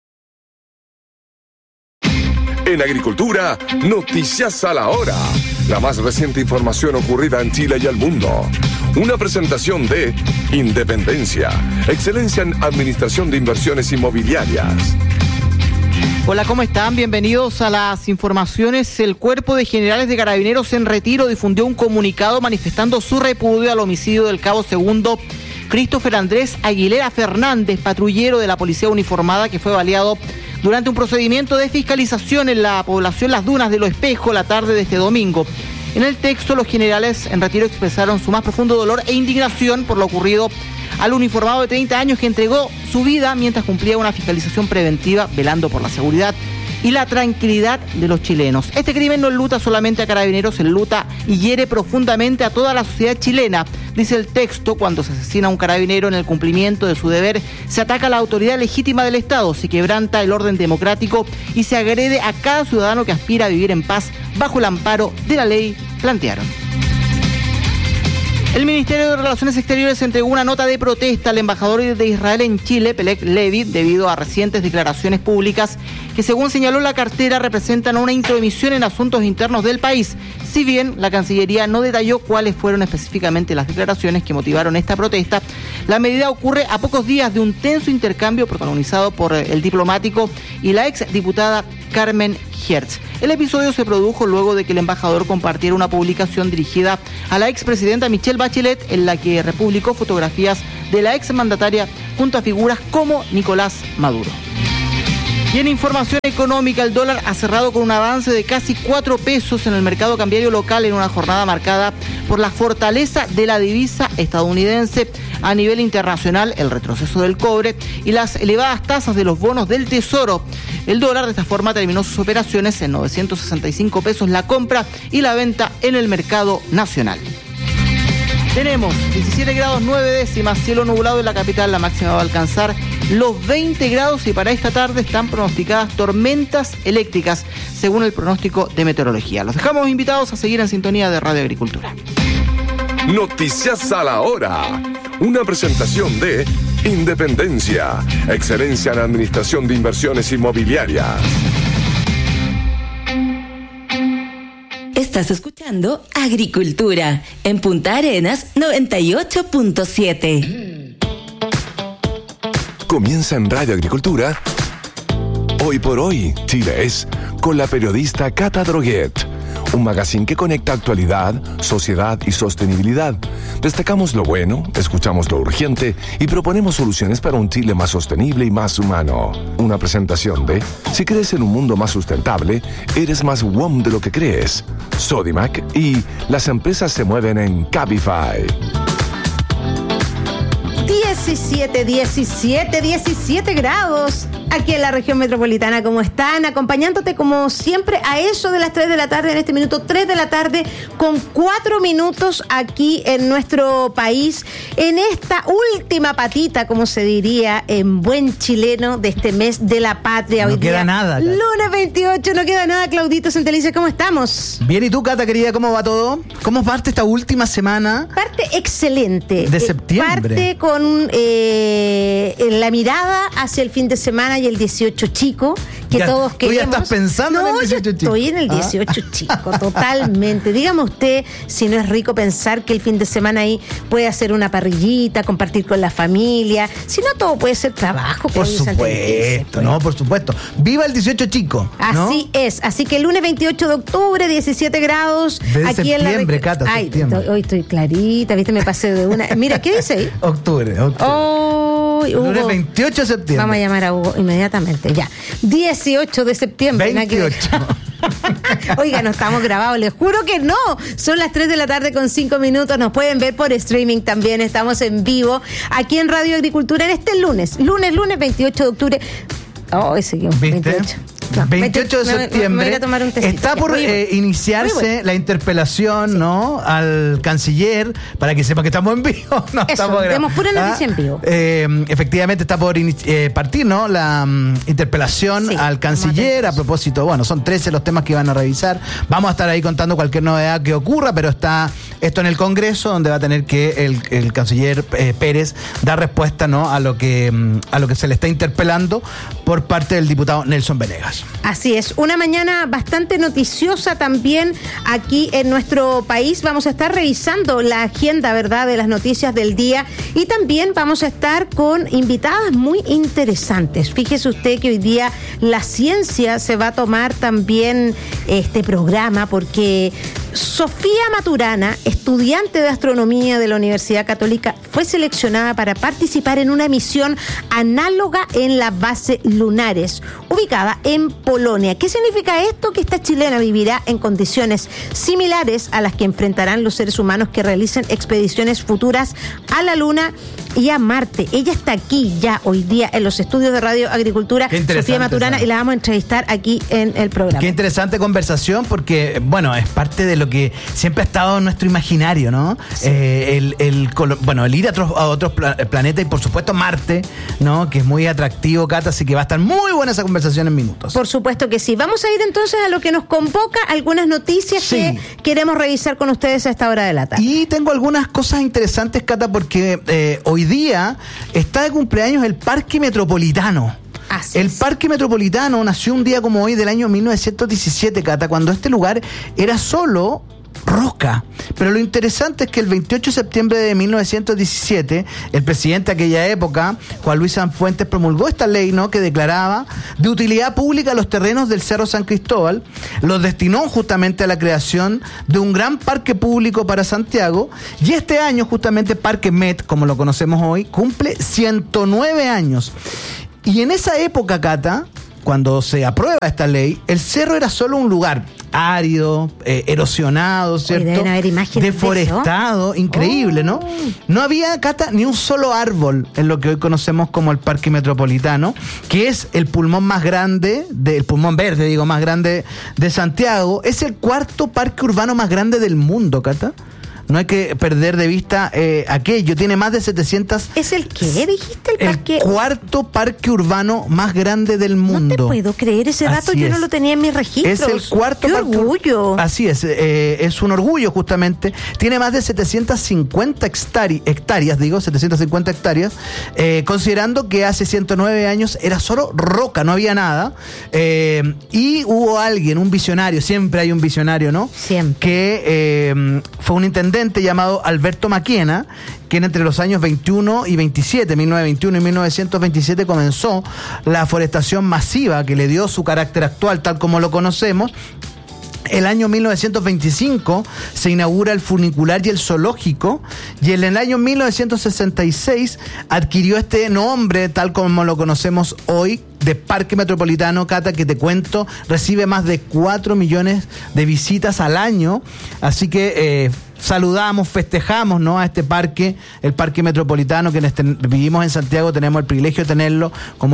En agricultura, noticias a la hora. La más reciente información ocurrida en Chile y el mundo. Una presentación de Independencia, excelencia en administración de inversiones inmobiliarias. Hola, ¿cómo están? Bienvenidos a las informaciones. El Cuerpo de Generales de Carabineros en Retiro difundió un comunicado manifestando su repudio al homicidio del cabo segundo Christopher Andrés Aguilera Fernández, patrullero de la Policía Uniformada, que fue baleado durante un procedimiento de fiscalización en la población Las Dunas de Lo Espejo la tarde de este domingo. En el texto, los generales en Retiro expresaron su más profundo dolor e indignación por lo ocurrido al uniformado de 30 años que entregó su vida mientras cumplía una fiscalización preventiva velando por la seguridad y la tranquilidad de los chilenos. Este crimen no enluta solamente a Carabineros, enluta y hiere profundamente a toda la sociedad chilena. Dice el texto: cuando se asesina a un carabinero en el cumplimiento de su deber, se ataca a la autoridad legítima del Estado, se quebranta el orden democrático y se agrede a cada ciudadano que aspira a vivir en paz bajo el amparo de la ley, plantearon. El Ministerio de Relaciones Exteriores entregó una nota de protesta al embajador de Israel en Chile, Pelek Levy, debido a recientes declaraciones públicas que, según señaló la cartera, representan una intromisión en asuntos internos del país. Si bien la Cancillería no detalló cuáles fueron específicamente las declaraciones que motivaron esta protesta, la medida ocurre a pocos días de un tenso intercambio protagonizado por el diplomático y la exdiputada Carmen Hertz. El episodio se produjo luego de que el embajador compartiera una publicación dirigida a la expresidenta Michelle Bachelet, en la que republicó fotografías de la exmandataria junto a figuras como Nicolás Maduro. Y en información económica, el dólar ha cerrado con un avance de casi 4 pesos en el mercado cambiario local en una jornada marcada por la fortaleza de la divisa estadounidense. A nivel internacional, el retroceso del cobre y las elevadas tasas de los bonos del Tesoro. El dólar de esta forma terminó sus operaciones en 965 pesos la compra y la venta en el mercado nacional. Tenemos 17 grados 9 décimas, cielo nublado en la capital, la máxima va a alcanzar los 20 grados y para esta tarde están pronosticadas tormentas eléctricas, según el pronóstico de meteorología. Los dejamos invitados a seguir en sintonía de Radio Agricultura. Noticias a la hora. Una presentación de Independencia, excelencia en administración de inversiones inmobiliarias. Estás escuchando Agricultura en Punta Arenas 98.7. Comienza en Radio Agricultura. Hoy por hoy, Chile es, con la periodista Cata Droguet. Un magazine que conecta actualidad, sociedad y sostenibilidad. Destacamos lo bueno, escuchamos lo urgente y proponemos soluciones para un Chile más sostenible y más humano. Una presentación de: si crees en un mundo más sustentable, eres más WOM de lo que crees. Sodimac y las empresas se mueven en Cabify. 17 grados aquí en la región metropolitana. ¿Cómo están? Acompañándote como siempre a eso de las 3 de la tarde, en este minuto 3 de la tarde con 4 minutos aquí en nuestro país, en esta última patita, como se diría en buen chileno, de este mes de la patria. No hoy queda día, nada, Cata. Lunes 28, no queda nada. Claudito Santelice, ¿cómo estamos? Bien, ¿y tú, Cata, querida, cómo va todo? ¿Cómo parte esta última semana? Parte excelente. De septiembre. Parte con la mirada hacia el fin de semana y el 18 chico, que ya, todos queremos. ¿Tú ya estás pensando en el 18 chico? Estoy en el 18 chico, totalmente. Dígame usted si no es rico pensar que el fin de semana ahí puede hacer una parrillita, compartir con la familia. Si no, todo puede ser trabajo. Por supuesto, ¿no? Por supuesto. ¡Viva el 18 chico! ¿no? Así es. Así que el lunes 28 de octubre, 17 grados. De aquí septiembre, en la Cata, septiembre. Hoy estoy clarita, ¿viste? Me pasé de una. Mira, ¿qué dice ahí? Octubre. Lunes 28 de septiembre. Vamos a llamar a Hugo inmediatamente, ya. 18 de septiembre. 28. Oiga, no estamos grabados, les juro que no. Son las 3 de la tarde con 5 minutos. Nos pueden ver por streaming también. Estamos en vivo aquí en Radio Agricultura en este lunes 28 de octubre. Seguimos. 28. No, 28 de septiembre. Me voy a tomar un tecito. Está por iniciarse la interpelación, sí, ¿no? Al canciller, para que sepa que estamos en vivo. No, tenemos pura noticia en vivo. Efectivamente está por partir, ¿no? La interpelación al canciller. A propósito, bueno, son 13 los temas que van a revisar. Vamos a estar ahí contando cualquier novedad que ocurra, pero está esto en el Congreso, donde va a tener que el canciller Pérez dar respuesta, ¿no? a lo que se le está interpelando por parte del diputado Nelson Venegas. Así es, una mañana bastante noticiosa también aquí en nuestro país. Vamos a estar revisando la agenda, ¿verdad?, de las noticias del día, y también vamos a estar con invitadas muy interesantes. Fíjese usted que hoy día la ciencia se va a tomar también este programa, porque Sofía Maturana, estudiante de astronomía de la Universidad Católica, fue seleccionada para participar en una misión análoga en la base Lunares, ubicada en Polonia. ¿Qué significa esto? Que esta chilena vivirá en condiciones similares a las que enfrentarán los seres humanos que realicen expediciones futuras a la Luna y a Marte. Ella está aquí ya hoy día en los estudios de Radio Agricultura, Sofía Maturana, y la vamos a entrevistar aquí en el programa. Qué interesante conversación, porque, bueno, es parte de lo que siempre ha estado en nuestro imaginario, ¿no? Sí. El ir a otros planetas y, por supuesto, Marte, ¿no? Que es muy atractivo, Cata, así que va a estar muy buena esa conversación en minutos. Por supuesto que sí. Vamos a ir entonces a lo que nos convoca, algunas noticias que queremos revisar con ustedes a esta hora de la tarde. Y tengo algunas cosas interesantes, Cata, porque hoy día está de cumpleaños el Parque Metropolitano. El Parque Metropolitano nació un día como hoy del año 1917, Cata, cuando este lugar era solo roca. Pero lo interesante es que el 28 de septiembre de 1917, el presidente de aquella época, Juan Luis Sanfuentes, promulgó esta ley, ¿no?, que declaraba de utilidad pública los terrenos del Cerro San Cristóbal, los destinó justamente a la creación de un gran parque público para Santiago, y este año justamente Parque Met, como lo conocemos hoy, cumple 109 años. Y en esa época, Cata, cuando se aprueba esta ley, el cerro era solo un lugar árido, erosionado, ¿cierto? Deben haber imágenes deforestado, increíble, ¿no? No había, Cata, ni un solo árbol en lo que hoy conocemos como el Parque Metropolitano, que es el pulmón más grande, el pulmón verde, digo, más grande de Santiago. Es el cuarto parque urbano más grande del mundo, Cata. No hay que perder de vista aquello. Tiene más de 700... ¿Es el qué, dijiste? El cuarto parque urbano más grande del mundo. No te puedo creer ese dato, yo no lo tenía en mis registros. Es el cuarto ¡Qué parque... orgullo! Así es un orgullo justamente. Tiene más de 750 hectáreas, 750 hectáreas, considerando que hace 109 años era solo roca, no había nada. Y hubo alguien, un visionario, siempre hay un visionario, ¿no? Siempre. Que fue un intendente llamado Alberto Maquena, quien entre los años 21 y 27, 1921 y 1927, comenzó la forestación masiva que le dio su carácter actual, tal como lo conocemos. El año 1925 se inaugura el funicular y el zoológico, y en el año 1966 adquirió este nombre, tal como lo conocemos hoy, de Parque Metropolitano, Cata, que te cuento, recibe más de 4 millones de visitas al año, así que saludamos, festejamos, ¿no?, a este parque, el Parque Metropolitano, que vivimos en Santiago, tenemos el privilegio de tenerlo como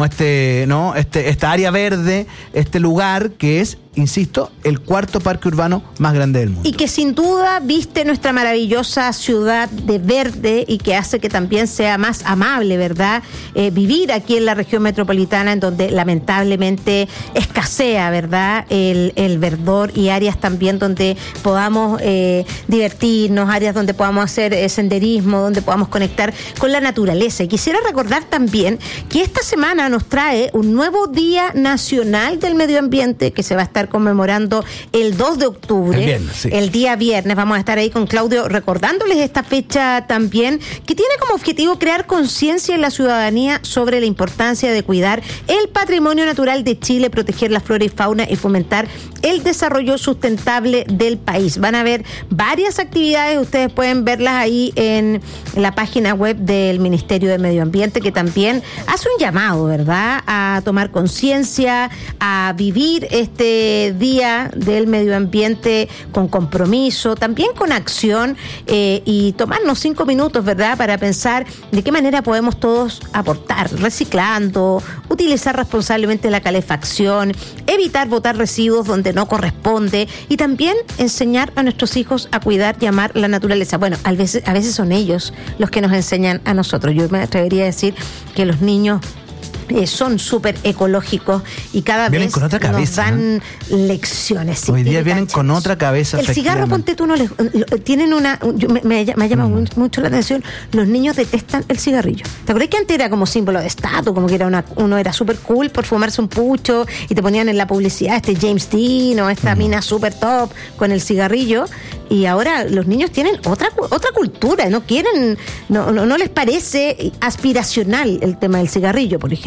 esta área verde, este lugar que es, insisto, el cuarto parque urbano más grande del mundo. Y que sin duda viste nuestra maravillosa ciudad de verde y que hace que también sea más amable, ¿verdad? Vivir aquí en la región metropolitana, en donde lamentablemente escasea, ¿verdad?, el verdor, y áreas también donde podamos divertirnos, áreas donde podamos hacer senderismo, donde podamos conectar con la naturaleza. Y quisiera recordar también que esta semana nos trae un nuevo Día Nacional del Medio Ambiente que se va a estar conmemorando el 2 de octubre, el viernes, sí. El día viernes. Vamos a estar ahí con Claudio recordándoles esta fecha también, que tiene como objetivo crear conciencia en la ciudadanía sobre la importancia de cuidar el patrimonio natural de Chile, proteger la flora y fauna y fomentar el desarrollo sustentable del país. Van a haber varias actividades, ustedes pueden verlas ahí en la página web del Ministerio de Medio Ambiente, que también hace un llamado, ¿verdad?, a tomar conciencia, a vivir este Día del Medio Ambiente con compromiso, también con acción, y tomarnos 5 minutos, ¿verdad?, para pensar de qué manera podemos todos aportar, reciclando, utilizar responsablemente la calefacción, evitar botar residuos donde no corresponde, y también enseñar a nuestros hijos a cuidar y amar la naturaleza. Bueno, a veces son ellos los que nos enseñan a nosotros. Yo me atrevería a decir que los niños son súper ecológicos y cada vienen vez con otra cabeza, nos dan lecciones. Hoy día vienen con otra cabeza. El cigarro, ponte tú, tienen una... Me llama mucho la atención, los niños detestan el cigarrillo. ¿Te acuerdas que antes era como símbolo de estatus, como que uno era súper cool por fumarse un pucho y te ponían en la publicidad James Dean o esta mina súper top con el cigarrillo? Y ahora los niños tienen otra cultura, no quieren, no les parece aspiracional el tema del cigarrillo, por ejemplo.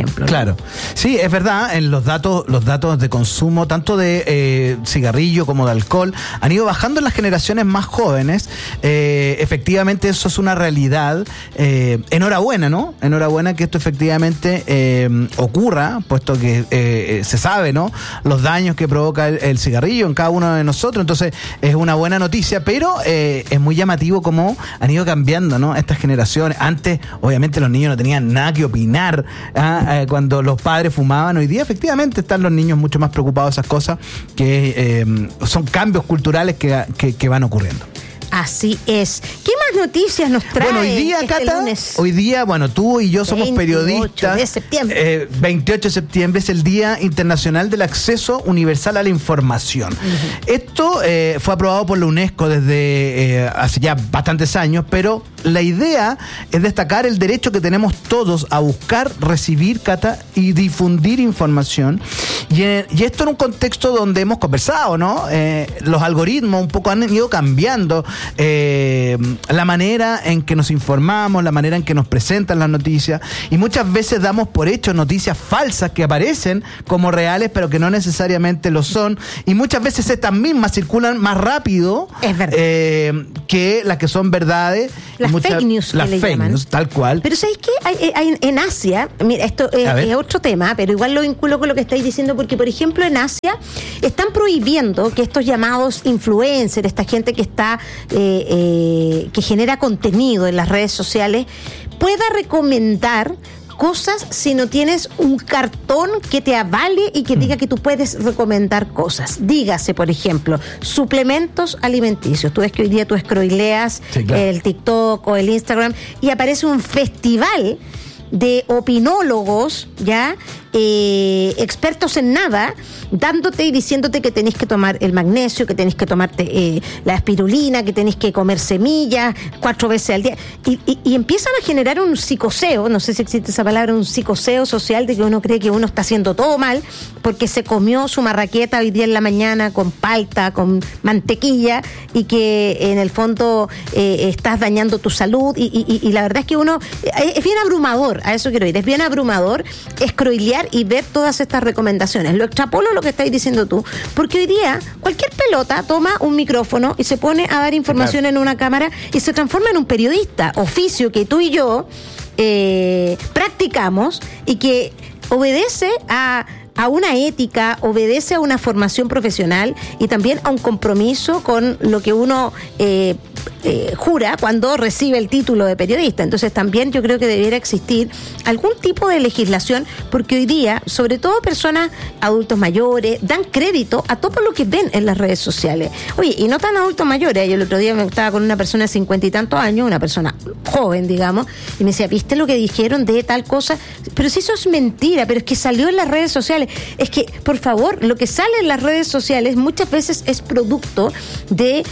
ejemplo, ¿no? Claro. Sí, es verdad, en los datos de consumo, tanto de cigarrillo como de alcohol, han ido bajando en las generaciones más jóvenes. Efectivamente, eso es una realidad. Enhorabuena, ¿no? Enhorabuena que esto efectivamente ocurra, puesto que se sabe, ¿no? Los daños que provoca el cigarrillo en cada uno de nosotros. Entonces, es una buena noticia, pero es muy llamativo cómo han ido cambiando, ¿no? Estas generaciones. Antes, obviamente, los niños no tenían nada que opinar cuando los padres fumaban. Hoy día, efectivamente, están los niños mucho más preocupados de esas cosas, que son cambios culturales que van ocurriendo. Así es. ¿Qué más noticias nos trae? Bueno, hoy día, Cata, lunes? Hoy día, bueno, tú y yo somos periodistas. 28 de septiembre. 28 de septiembre es el Día Internacional del Acceso Universal a la Información. Esto fue aprobado por la UNESCO desde hace ya bastantes años, pero la idea es destacar el derecho que tenemos todos a buscar, recibir, Cata, y difundir información. Y esto en un contexto donde hemos conversado, ¿no? Los algoritmos un poco han ido cambiando. La manera en que nos informamos, la manera en que nos presentan las noticias, y muchas veces damos por hecho noticias falsas que aparecen como reales pero que no necesariamente lo son, y muchas veces estas mismas circulan más rápido que las que son verdades. Las fake news, las fake news, tal cual. Pero ¿sabéis qué? Hay en Asia, mira, esto es otro tema, pero igual lo vinculo con lo que estáis diciendo, porque por ejemplo en Asia están prohibiendo que estos llamados influencers, esta gente que está que genera contenido en las redes sociales, pueda recomendar cosas si no tienes un cartón que te avale y que diga que tú puedes recomendar cosas. Dígase, por ejemplo, suplementos alimenticios. Tú ves que hoy día tú scrolleas el TikTok o el Instagram y aparece un festival de opinólogos, ¿ya? Expertos en nada, dándote y diciéndote que tenés que tomar el magnesio, que tenés que tomarte la espirulina, que tenés que comer semillas 4 veces al día. Y empiezan a generar un psicoseo, no sé si existe esa palabra, un psicoseo social de que uno cree que uno está haciendo todo mal porque se comió su marraqueta hoy día en la mañana con palta, con mantequilla, y que en el fondo estás dañando tu salud. Y la verdad es que uno es bien abrumador, a eso quiero ir, es bien abrumador scrollear y ver todas estas recomendaciones. Lo extrapolo lo que estáis diciendo tú, porque hoy día cualquier pelota toma un micrófono y se pone a dar información en una cámara y se transforma en un periodista, oficio que tú y yo practicamos y que obedece a una ética, obedece a una formación profesional y también a un compromiso con lo que uno jura cuando recibe el título de periodista. Entonces también yo creo que debiera existir algún tipo de legislación, porque hoy día, sobre todo personas, adultos mayores, dan crédito a todo lo que ven en las redes sociales. Oye, y no tan adultos mayores. Yo el otro día me estaba con una persona de 50 y tantos años, una persona joven, digamos, y me decía, ¿viste lo que dijeron de tal cosa? Pero si eso es mentira, pero es que salió en las redes sociales. Es que, por favor, lo que sale en las redes sociales muchas veces es producto de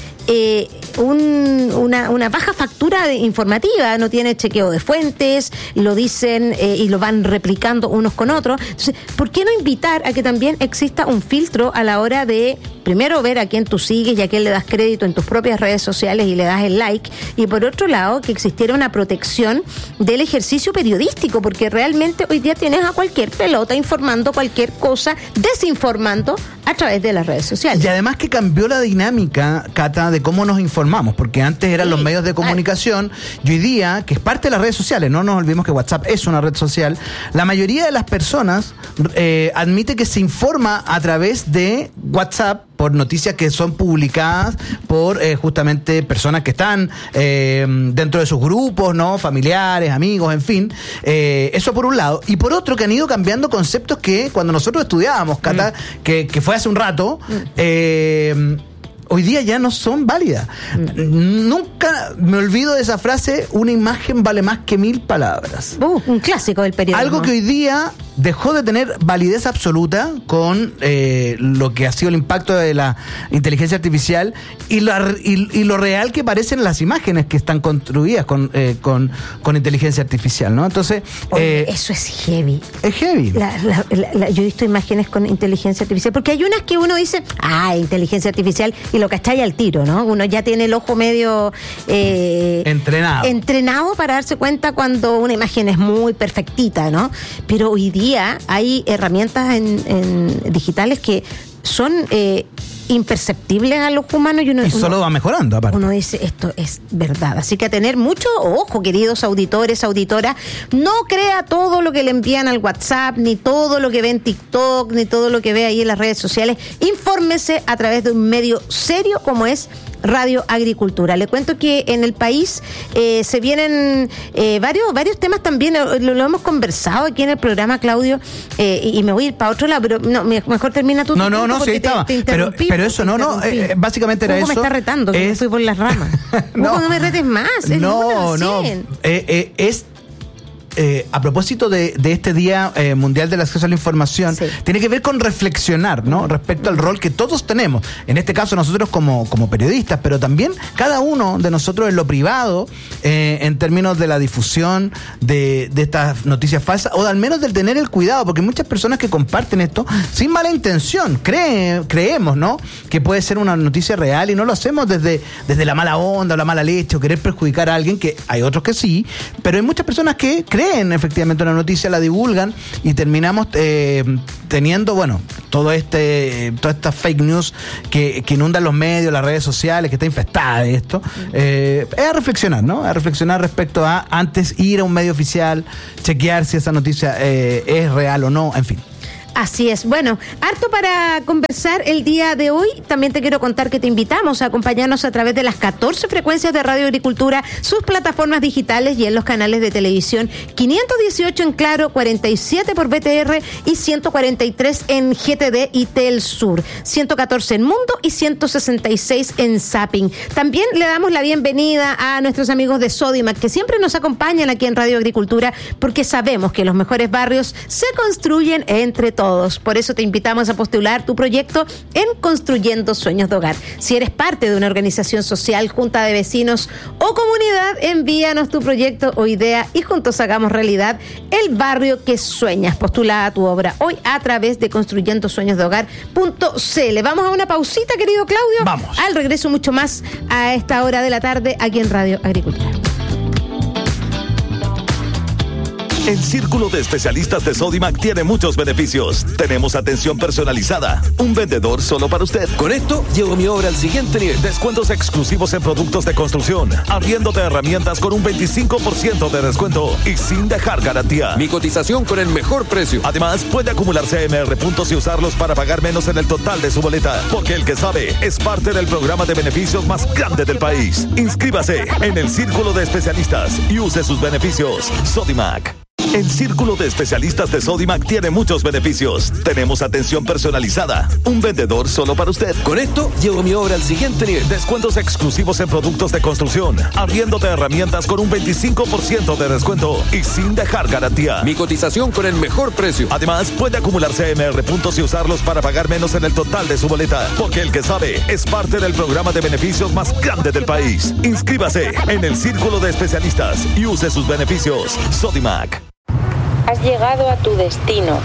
una baja factura informativa, no tiene chequeo de fuentes, lo dicen y lo van replicando unos con otros. Entonces, ¿por qué no invitar a que también exista un filtro a la hora de, primero, ver a quién tú sigues y a quién le das crédito en tus propias redes sociales y le das el like, y por otro lado, que existiera una protección del ejercicio periodístico, porque realmente hoy día tienes a cualquier pelota informando cualquier cosa, desinformando a través de las redes sociales. Y además que cambió la dinámica, Cata, de cómo nos informamos, porque antes eran los medios de comunicación y hoy día, que es parte de las redes sociales, no nos olvidemos que WhatsApp es una red social, la mayoría de las personas admite que se informa a través de WhatsApp por noticias que son publicadas por justamente personas que están dentro de sus grupos, ¿no? Familiares, amigos, en fin. Eso por un lado. Y por otro, que han ido cambiando conceptos que cuando nosotros estudiábamos, Cata, que fue hace un rato, hoy día ya no son válidas. Nunca me olvido de esa frase, una imagen vale más que 1000 palabras. Un clásico del periodismo. Algo que hoy día dejó de tener validez absoluta con lo que ha sido el impacto de la inteligencia artificial y lo real que parecen las imágenes que están construidas con inteligencia artificial, ¿no? Entonces, eso es heavy. Es heavy. Yo he visto imágenes con inteligencia artificial, porque hay unas que uno dice, inteligencia artificial, y lo cachai al tiro, ¿no? Uno ya tiene el ojo medio entrenado para darse cuenta cuando una imagen es muy perfectita, ¿no? Pero hoy día día hay herramientas en digitales que son imperceptibles a los humanos y solo va mejorando aparte. Uno dice, esto es verdad. Así que a tener mucho ojo, queridos auditores, auditoras. No crea todo lo que le envían al WhatsApp, ni todo lo que ve en TikTok, ni todo lo que ve ahí en las redes sociales. Infórmese a través de un medio serio como es Radio Agricultura. Le cuento que en el país se vienen varios temas también, lo hemos conversado aquí en el programa, Claudio, y me voy a ir para otro lado, pero no, mejor termina tú. No, sí, estaba. Pero eso, básicamente era eso. me está retando? Que me fui por las ramas. No me retes más. A propósito de este Día Mundial del Acceso a la Información, tiene que ver con reflexionar, ¿no? Respecto al rol que todos tenemos. En este caso nosotros como periodistas, pero también cada uno de nosotros en lo privado, en términos de la difusión de estas noticias falsas, o al menos del tener el cuidado, porque hay muchas personas que comparten esto sin mala intención. Creemos, ¿no?, que puede ser una noticia real y no lo hacemos desde la mala onda o la mala leche o querer perjudicar a alguien, que hay otros que sí, pero hay muchas personas que creen efectivamente una noticia, la divulgan y terminamos teniendo, todas estas fake news que inundan los medios, las redes sociales, que está infestada de esto. Es a reflexionar, ¿no? A reflexionar respecto a antes ir a un medio oficial, chequear si esa noticia es real o no, en fin. Así es. Bueno, harto para conversar el día de hoy. También te quiero contar que te invitamos a acompañarnos a través de las 14 frecuencias de Radio Agricultura, sus plataformas digitales y en los canales de televisión 518 en Claro, 47 por BTR y 143 en GTD y Telsur, 114 en Mundo y 166 en Zapping. También le damos la bienvenida a nuestros amigos de Sodimac, que siempre nos acompañan aquí en Radio Agricultura, porque sabemos que los mejores barrios se construyen entre todos. Por eso te invitamos a postular tu proyecto en Construyendo Sueños de Hogar. Si eres parte de una organización social, junta de vecinos o comunidad, envíanos tu proyecto o idea y juntos hagamos realidad el barrio que sueñas. Postula tu obra hoy a través de construyendosueñosdehogar.cl. Vamos a una pausita, querido Claudio. Vamos. Al regreso mucho más a esta hora de la tarde aquí en Radio Agricultura. El Círculo de Especialistas de Sodimac tiene muchos beneficios. Tenemos atención personalizada, un vendedor solo para usted. Con esto, llevo mi obra al siguiente nivel. Descuentos exclusivos en productos de construcción, arriendo de herramientas con un 25% de descuento y sin dejar garantía. Mi cotización con el mejor precio. Además, puede acumular CMR puntos y usarlos para pagar menos en el total de su boleta. Porque el que sabe es parte del programa de beneficios más grande del país. Inscríbase en el Círculo de Especialistas y use sus beneficios. Sodimac. El Círculo de Especialistas de Sodimac tiene muchos beneficios. Tenemos atención personalizada, un vendedor solo para usted. Con esto, llevo mi obra al siguiente nivel. Descuentos exclusivos en productos de construcción, arriendo de herramientas con un 25% de descuento y sin dejar garantía. Mi cotización con el mejor precio. Además, puede acumular CMR puntos y usarlos para pagar menos en el total de su boleta. Porque el que sabe es parte del programa de beneficios más grande del país. Inscríbase en el Círculo de Especialistas y use sus beneficios. Sodimac. Has llegado a tu destino.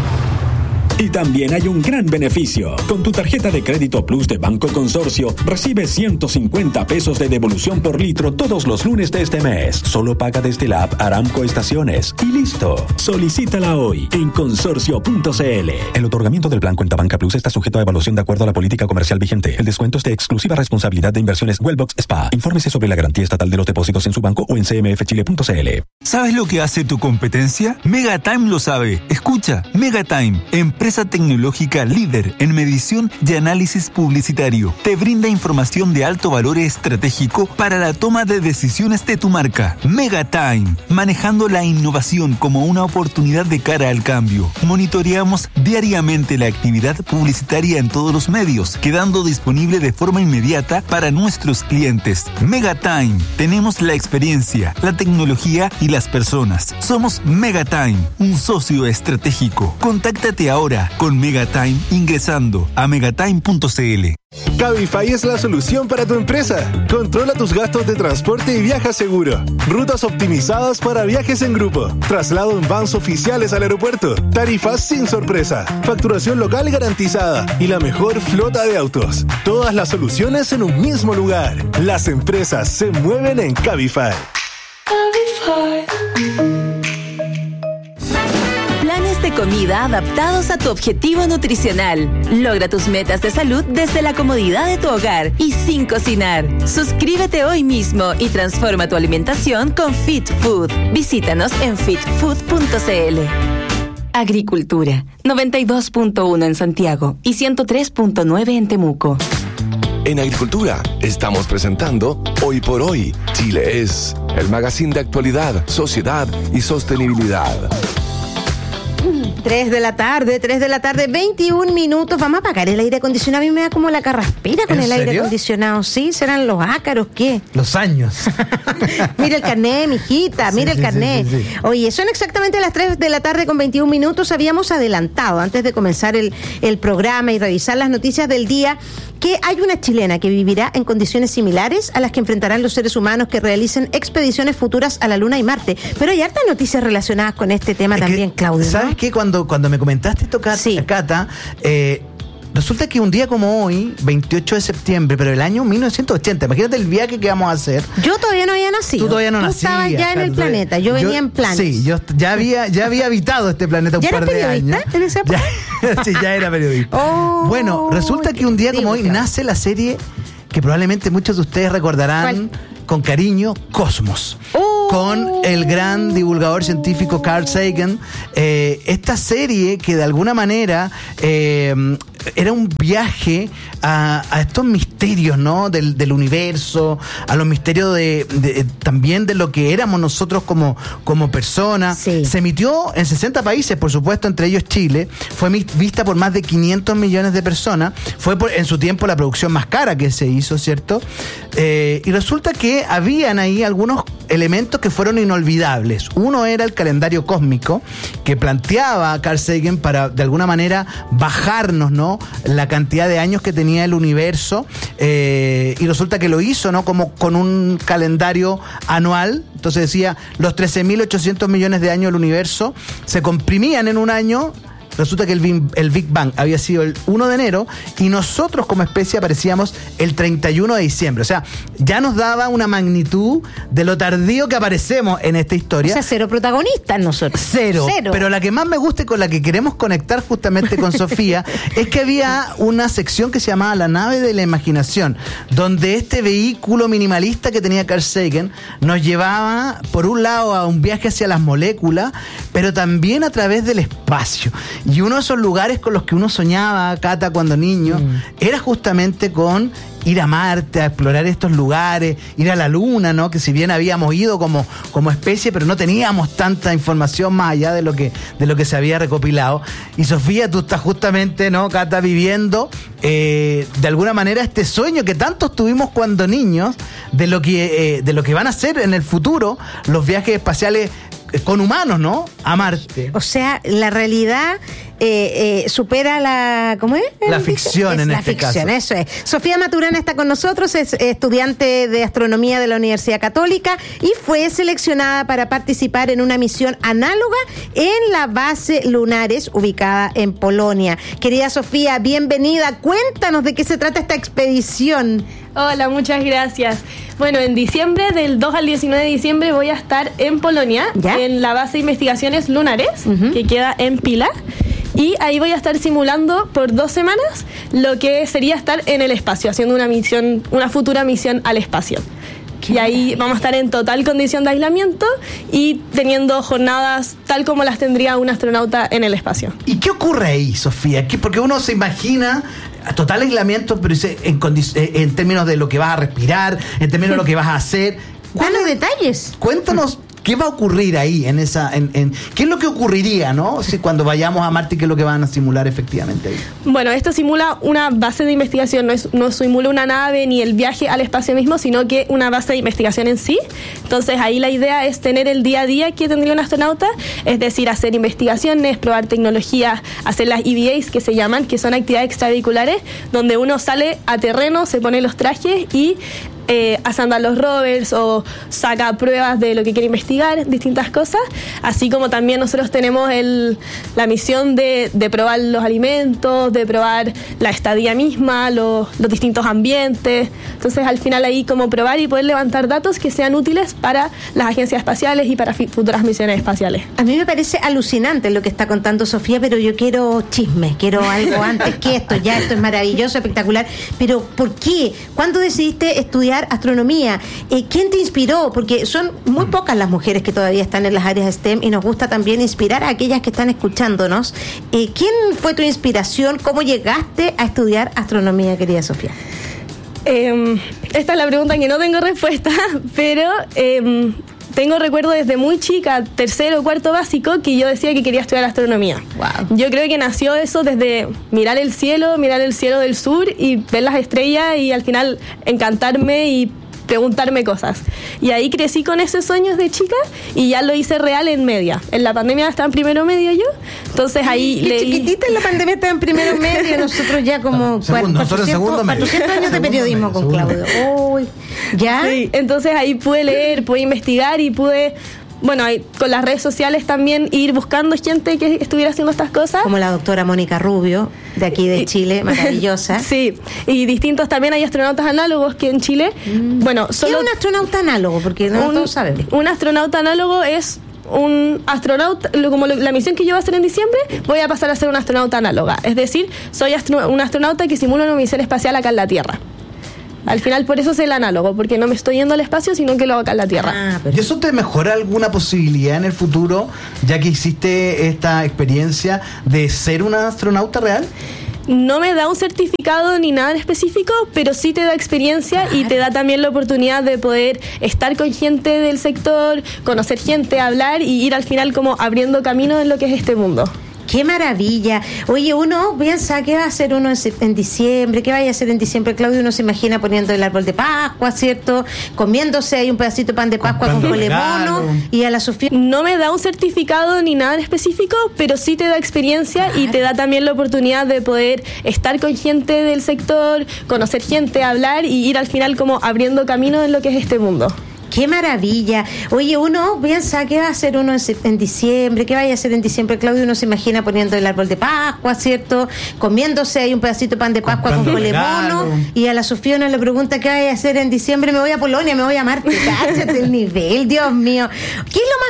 Y también hay un gran beneficio. Con tu tarjeta de crédito Plus de Banco Consorcio, recibes 150 pesos de devolución por litro todos los lunes de este mes. Solo paga desde la app Aramco Estaciones. Y listo. Solicítala hoy en consorcio.cl. El otorgamiento del plan Cuenta Banca Plus está sujeto a evaluación de acuerdo a la política comercial vigente. El descuento es de exclusiva responsabilidad de Inversiones Wellbox SPA. Infórmese sobre la garantía estatal de los depósitos en su banco o en cmfchile.cl. ¿Sabes lo que hace tu competencia? Megatime lo sabe. Escucha, Megatime, empresa tecnológica líder en medición y análisis publicitario. Te brinda información de alto valor estratégico para la toma de decisiones de tu marca. Megatime, manejando la innovación como una oportunidad de cara al cambio. Monitoreamos diariamente la actividad publicitaria en todos los medios, quedando disponible de forma inmediata para nuestros clientes. Megatime, tenemos la experiencia, la tecnología y las personas. Somos Megatime, un socio estratégico. Contáctate ahora con Megatime ingresando a megatime.cl. Cabify es la solución para tu empresa. Controla tus gastos de transporte y viaja seguro. Rutas optimizadas para viajes en grupo. Traslado en vans oficiales al aeropuerto. Tarifas sin sorpresa. Facturación local garantizada. Y la mejor flota de autos. Todas las soluciones en un mismo lugar. Las empresas se mueven en Cabify. Planes de comida adaptados a tu objetivo nutricional. Logra tus metas de salud desde la comodidad de tu hogar y sin cocinar. Suscríbete hoy mismo y transforma tu alimentación con Fit Food. Visítanos en fitfood.cl. Agricultura, 92.1 en Santiago y 103.9 en Temuco. En Agricultura estamos presentando Hoy por Hoy, Chile es, el magazine de actualidad, sociedad y sostenibilidad. 3 de la tarde, 21 minutos. Vamos a apagar el aire acondicionado. A mí me da como la carraspera con el aire acondicionado. Sí, serán los ácaros, ¿qué? Los años. Mira el carnet, mijita, mira el carnet. Sí. Oye, son exactamente las 3 de la tarde con 21 minutos. Habíamos adelantado, antes de comenzar el programa y revisar las noticias del día, que hay una chilena que vivirá en condiciones similares a las que enfrentarán los seres humanos que realicen expediciones futuras a la Luna y Marte. Pero hay hartas noticias relacionadas con este tema también, Claudio, ¿no? ¿Sabes qué? Cuando me comentaste esto, Cata, resulta que un día como hoy, 28 de septiembre, pero el año 1980, imagínate el viaje que vamos a hacer. Yo todavía no había nacido. Tú todavía no nacías. Estabas ya en el planeta, yo venía en planes. Sí, yo ya había habitado este planeta un par de años. ¿En esa época? Sí, ya era periodista. Bueno, resulta que un día como hoy nace la serie que probablemente muchos de ustedes recordarán con cariño, Cosmos. Con el gran divulgador científico Carl Sagan. Esta serie que de alguna manera era un viaje a estos misterios, ¿no? Del universo, a los misterios también de lo que éramos nosotros como personas. Sí. Se emitió en 60 países, por supuesto, entre ellos Chile. Fue vista por más de 500 millones de personas. Fue en su tiempo la producción más cara que se hizo, ¿cierto? Y resulta que habían ahí algunos elementos que fueron inolvidables. Uno era el calendario cósmico que planteaba Carl Sagan para de alguna manera bajarnos, ¿no?, la cantidad de años que tenía el universo, y resulta que lo hizo, ¿no?, como con un calendario anual. Entonces decía, los 13.800 millones de años del universo se comprimían en un año. Resulta que el Big Bang había sido el 1 de enero y nosotros como especie aparecíamos el 31 de diciembre. O sea, ya nos daba una magnitud de lo tardío que aparecemos en esta historia. O sea, cero protagonistas nosotros. Cero. Pero la que más me gusta y con la que queremos conectar justamente con Sofía es que había una sección que se llamaba La nave de la imaginación, donde este vehículo minimalista que tenía Carl Sagan nos llevaba, por un lado, a un viaje hacia las moléculas, pero también a través del espacio. Y uno de esos lugares con los que uno soñaba, Cata, cuando niño, era justamente con ir a Marte, a explorar estos lugares, ir a la Luna, ¿no? Que si bien habíamos ido como especie, pero no teníamos tanta información más allá de lo que se había recopilado. Y Sofía, tú estás justamente, ¿no, Cata, viviendo de alguna manera este sueño que tantos tuvimos cuando niños de lo que van a ser en el futuro los viajes espaciales con humanos, ¿no?, a Marte. O sea, la realidad supera la... ¿Cómo es? La ficción en este caso. La ficción, eso es. Sofía Maturana está con nosotros, es estudiante de astronomía de la Universidad Católica y fue seleccionada para participar en una misión análoga en la base Lunares, ubicada en Polonia. Querida Sofía, bienvenida. Cuéntanos de qué se trata esta expedición. Hola, muchas gracias. Bueno, en diciembre, del 2 al 19 de diciembre, voy a estar en Polonia, en la base de investigaciones Lunares, que queda en Pila. Y ahí voy a estar simulando por 2 semanas lo que sería estar en el espacio, haciendo una futura misión al espacio. Y ahí vamos a estar en total condición de aislamiento y teniendo jornadas tal como las tendría un astronauta en el espacio. ¿Y qué ocurre ahí, Sofía? Porque uno se imagina total aislamiento, pero en términos de lo que vas a respirar, en términos de lo que vas a hacer. Danos detalles. Cuéntanos. ¿Qué va a ocurrir ahí ¿qué es lo que ocurriría, ¿no?, si cuando vayamos a Marte, qué es lo que van a simular efectivamente ahí? Bueno, esto simula una base de investigación, no simula una nave ni el viaje al espacio mismo, sino que una base de investigación en sí. Entonces ahí la idea es tener el día a día que tendría un astronauta, es decir, hacer investigaciones, probar tecnologías, hacer las EVAs que se llaman, que son actividades extravehiculares, donde uno sale a terreno, se pone los trajes y hace andar los rovers o saca pruebas de lo que quiere investigar, distintas cosas, así como también nosotros tenemos la misión de probar los alimentos, de probar la estadía misma, los distintos ambientes. Entonces al final ahí como probar y poder levantar datos que sean útiles para las agencias espaciales y para futuras misiones espaciales. A mí me parece alucinante lo que está contando Sofía, pero yo quiero chisme, quiero algo antes que esto. Ya esto es maravilloso, espectacular, pero ¿por qué? ¿Cuándo decidiste estudiar astronomía? ¿Quién te inspiró? Porque son muy pocas las mujeres que todavía están en las áreas STEM y nos gusta también inspirar a aquellas que están escuchándonos. ¿Quién fue tu inspiración? ¿Cómo llegaste a estudiar astronomía, querida Sofía? Esta es la pregunta que no tengo respuesta, pero tengo recuerdo desde muy chica, 3º o 4º básico, que yo decía que quería estudiar astronomía. Wow. Yo creo que nació eso desde mirar el cielo del sur y ver las estrellas y al final encantarme y preguntarme cosas. Y ahí crecí con esos sueños de chica y ya lo hice real en media. En la pandemia estaba en primero medio yo, entonces ahí leí... chiquitita en la pandemia estaba en primero medio, nosotros ya como 400 años de periodismo con Claudio. Uy, ¿ya? Sí, entonces ahí pude leer, pude investigar y pude... Bueno, con las redes sociales también ir buscando gente que estuviera haciendo estas cosas. Como la doctora Mónica Rubio, de aquí de Chile, maravillosa. Sí, y distintos también hay astronautas análogos que en Chile, bueno, solo... ¿Qué es un astronauta análogo? Porque no todos saben. Un astronauta análogo es un astronauta, como la misión que yo voy a hacer en diciembre, voy a pasar a ser una astronauta análoga. Es decir, soy un astronauta que simula una misión espacial acá en la Tierra. Al final, por eso es el análogo, porque no me estoy yendo al espacio, sino que lo hago acá en la Tierra. ¿Y eso te mejora alguna posibilidad en el futuro, ya que hiciste esta experiencia de ser una astronauta real? No me da un certificado ni nada en específico, pero sí te da experiencia y te da también la oportunidad de poder estar con gente del sector, conocer gente, hablar y ir al final como abriendo camino en lo que es este mundo. ¡Qué maravilla! Oye, uno piensa, ¿qué va a hacer uno en diciembre? ¿Qué vaya a hacer en diciembre, Claudio? Uno se imagina poniendo el árbol de Pascua, ¿cierto? Comiéndose ahí un pedacito de pan de Pascua con colemono y a la Sofía. No me da un certificado ni nada en específico, pero sí te da experiencia y te da también la oportunidad de poder estar con gente del sector, conocer gente, hablar y ir al final como abriendo camino en lo que es este mundo. ¡Qué maravilla! Oye, uno piensa, ¿qué va a hacer uno en diciembre? ¿Qué vaya a hacer en diciembre, Claudio? Uno se imagina poniendo el árbol de Pascua, ¿cierto? Comiéndose ahí un pedacito de pan de Pascua con colemono y a la Sofía uno le pregunta, ¿qué vaya a hacer en diciembre? Me voy a Polonia, me voy a Marte. Cállate el nivel, Dios mío. ¿Qué es lo más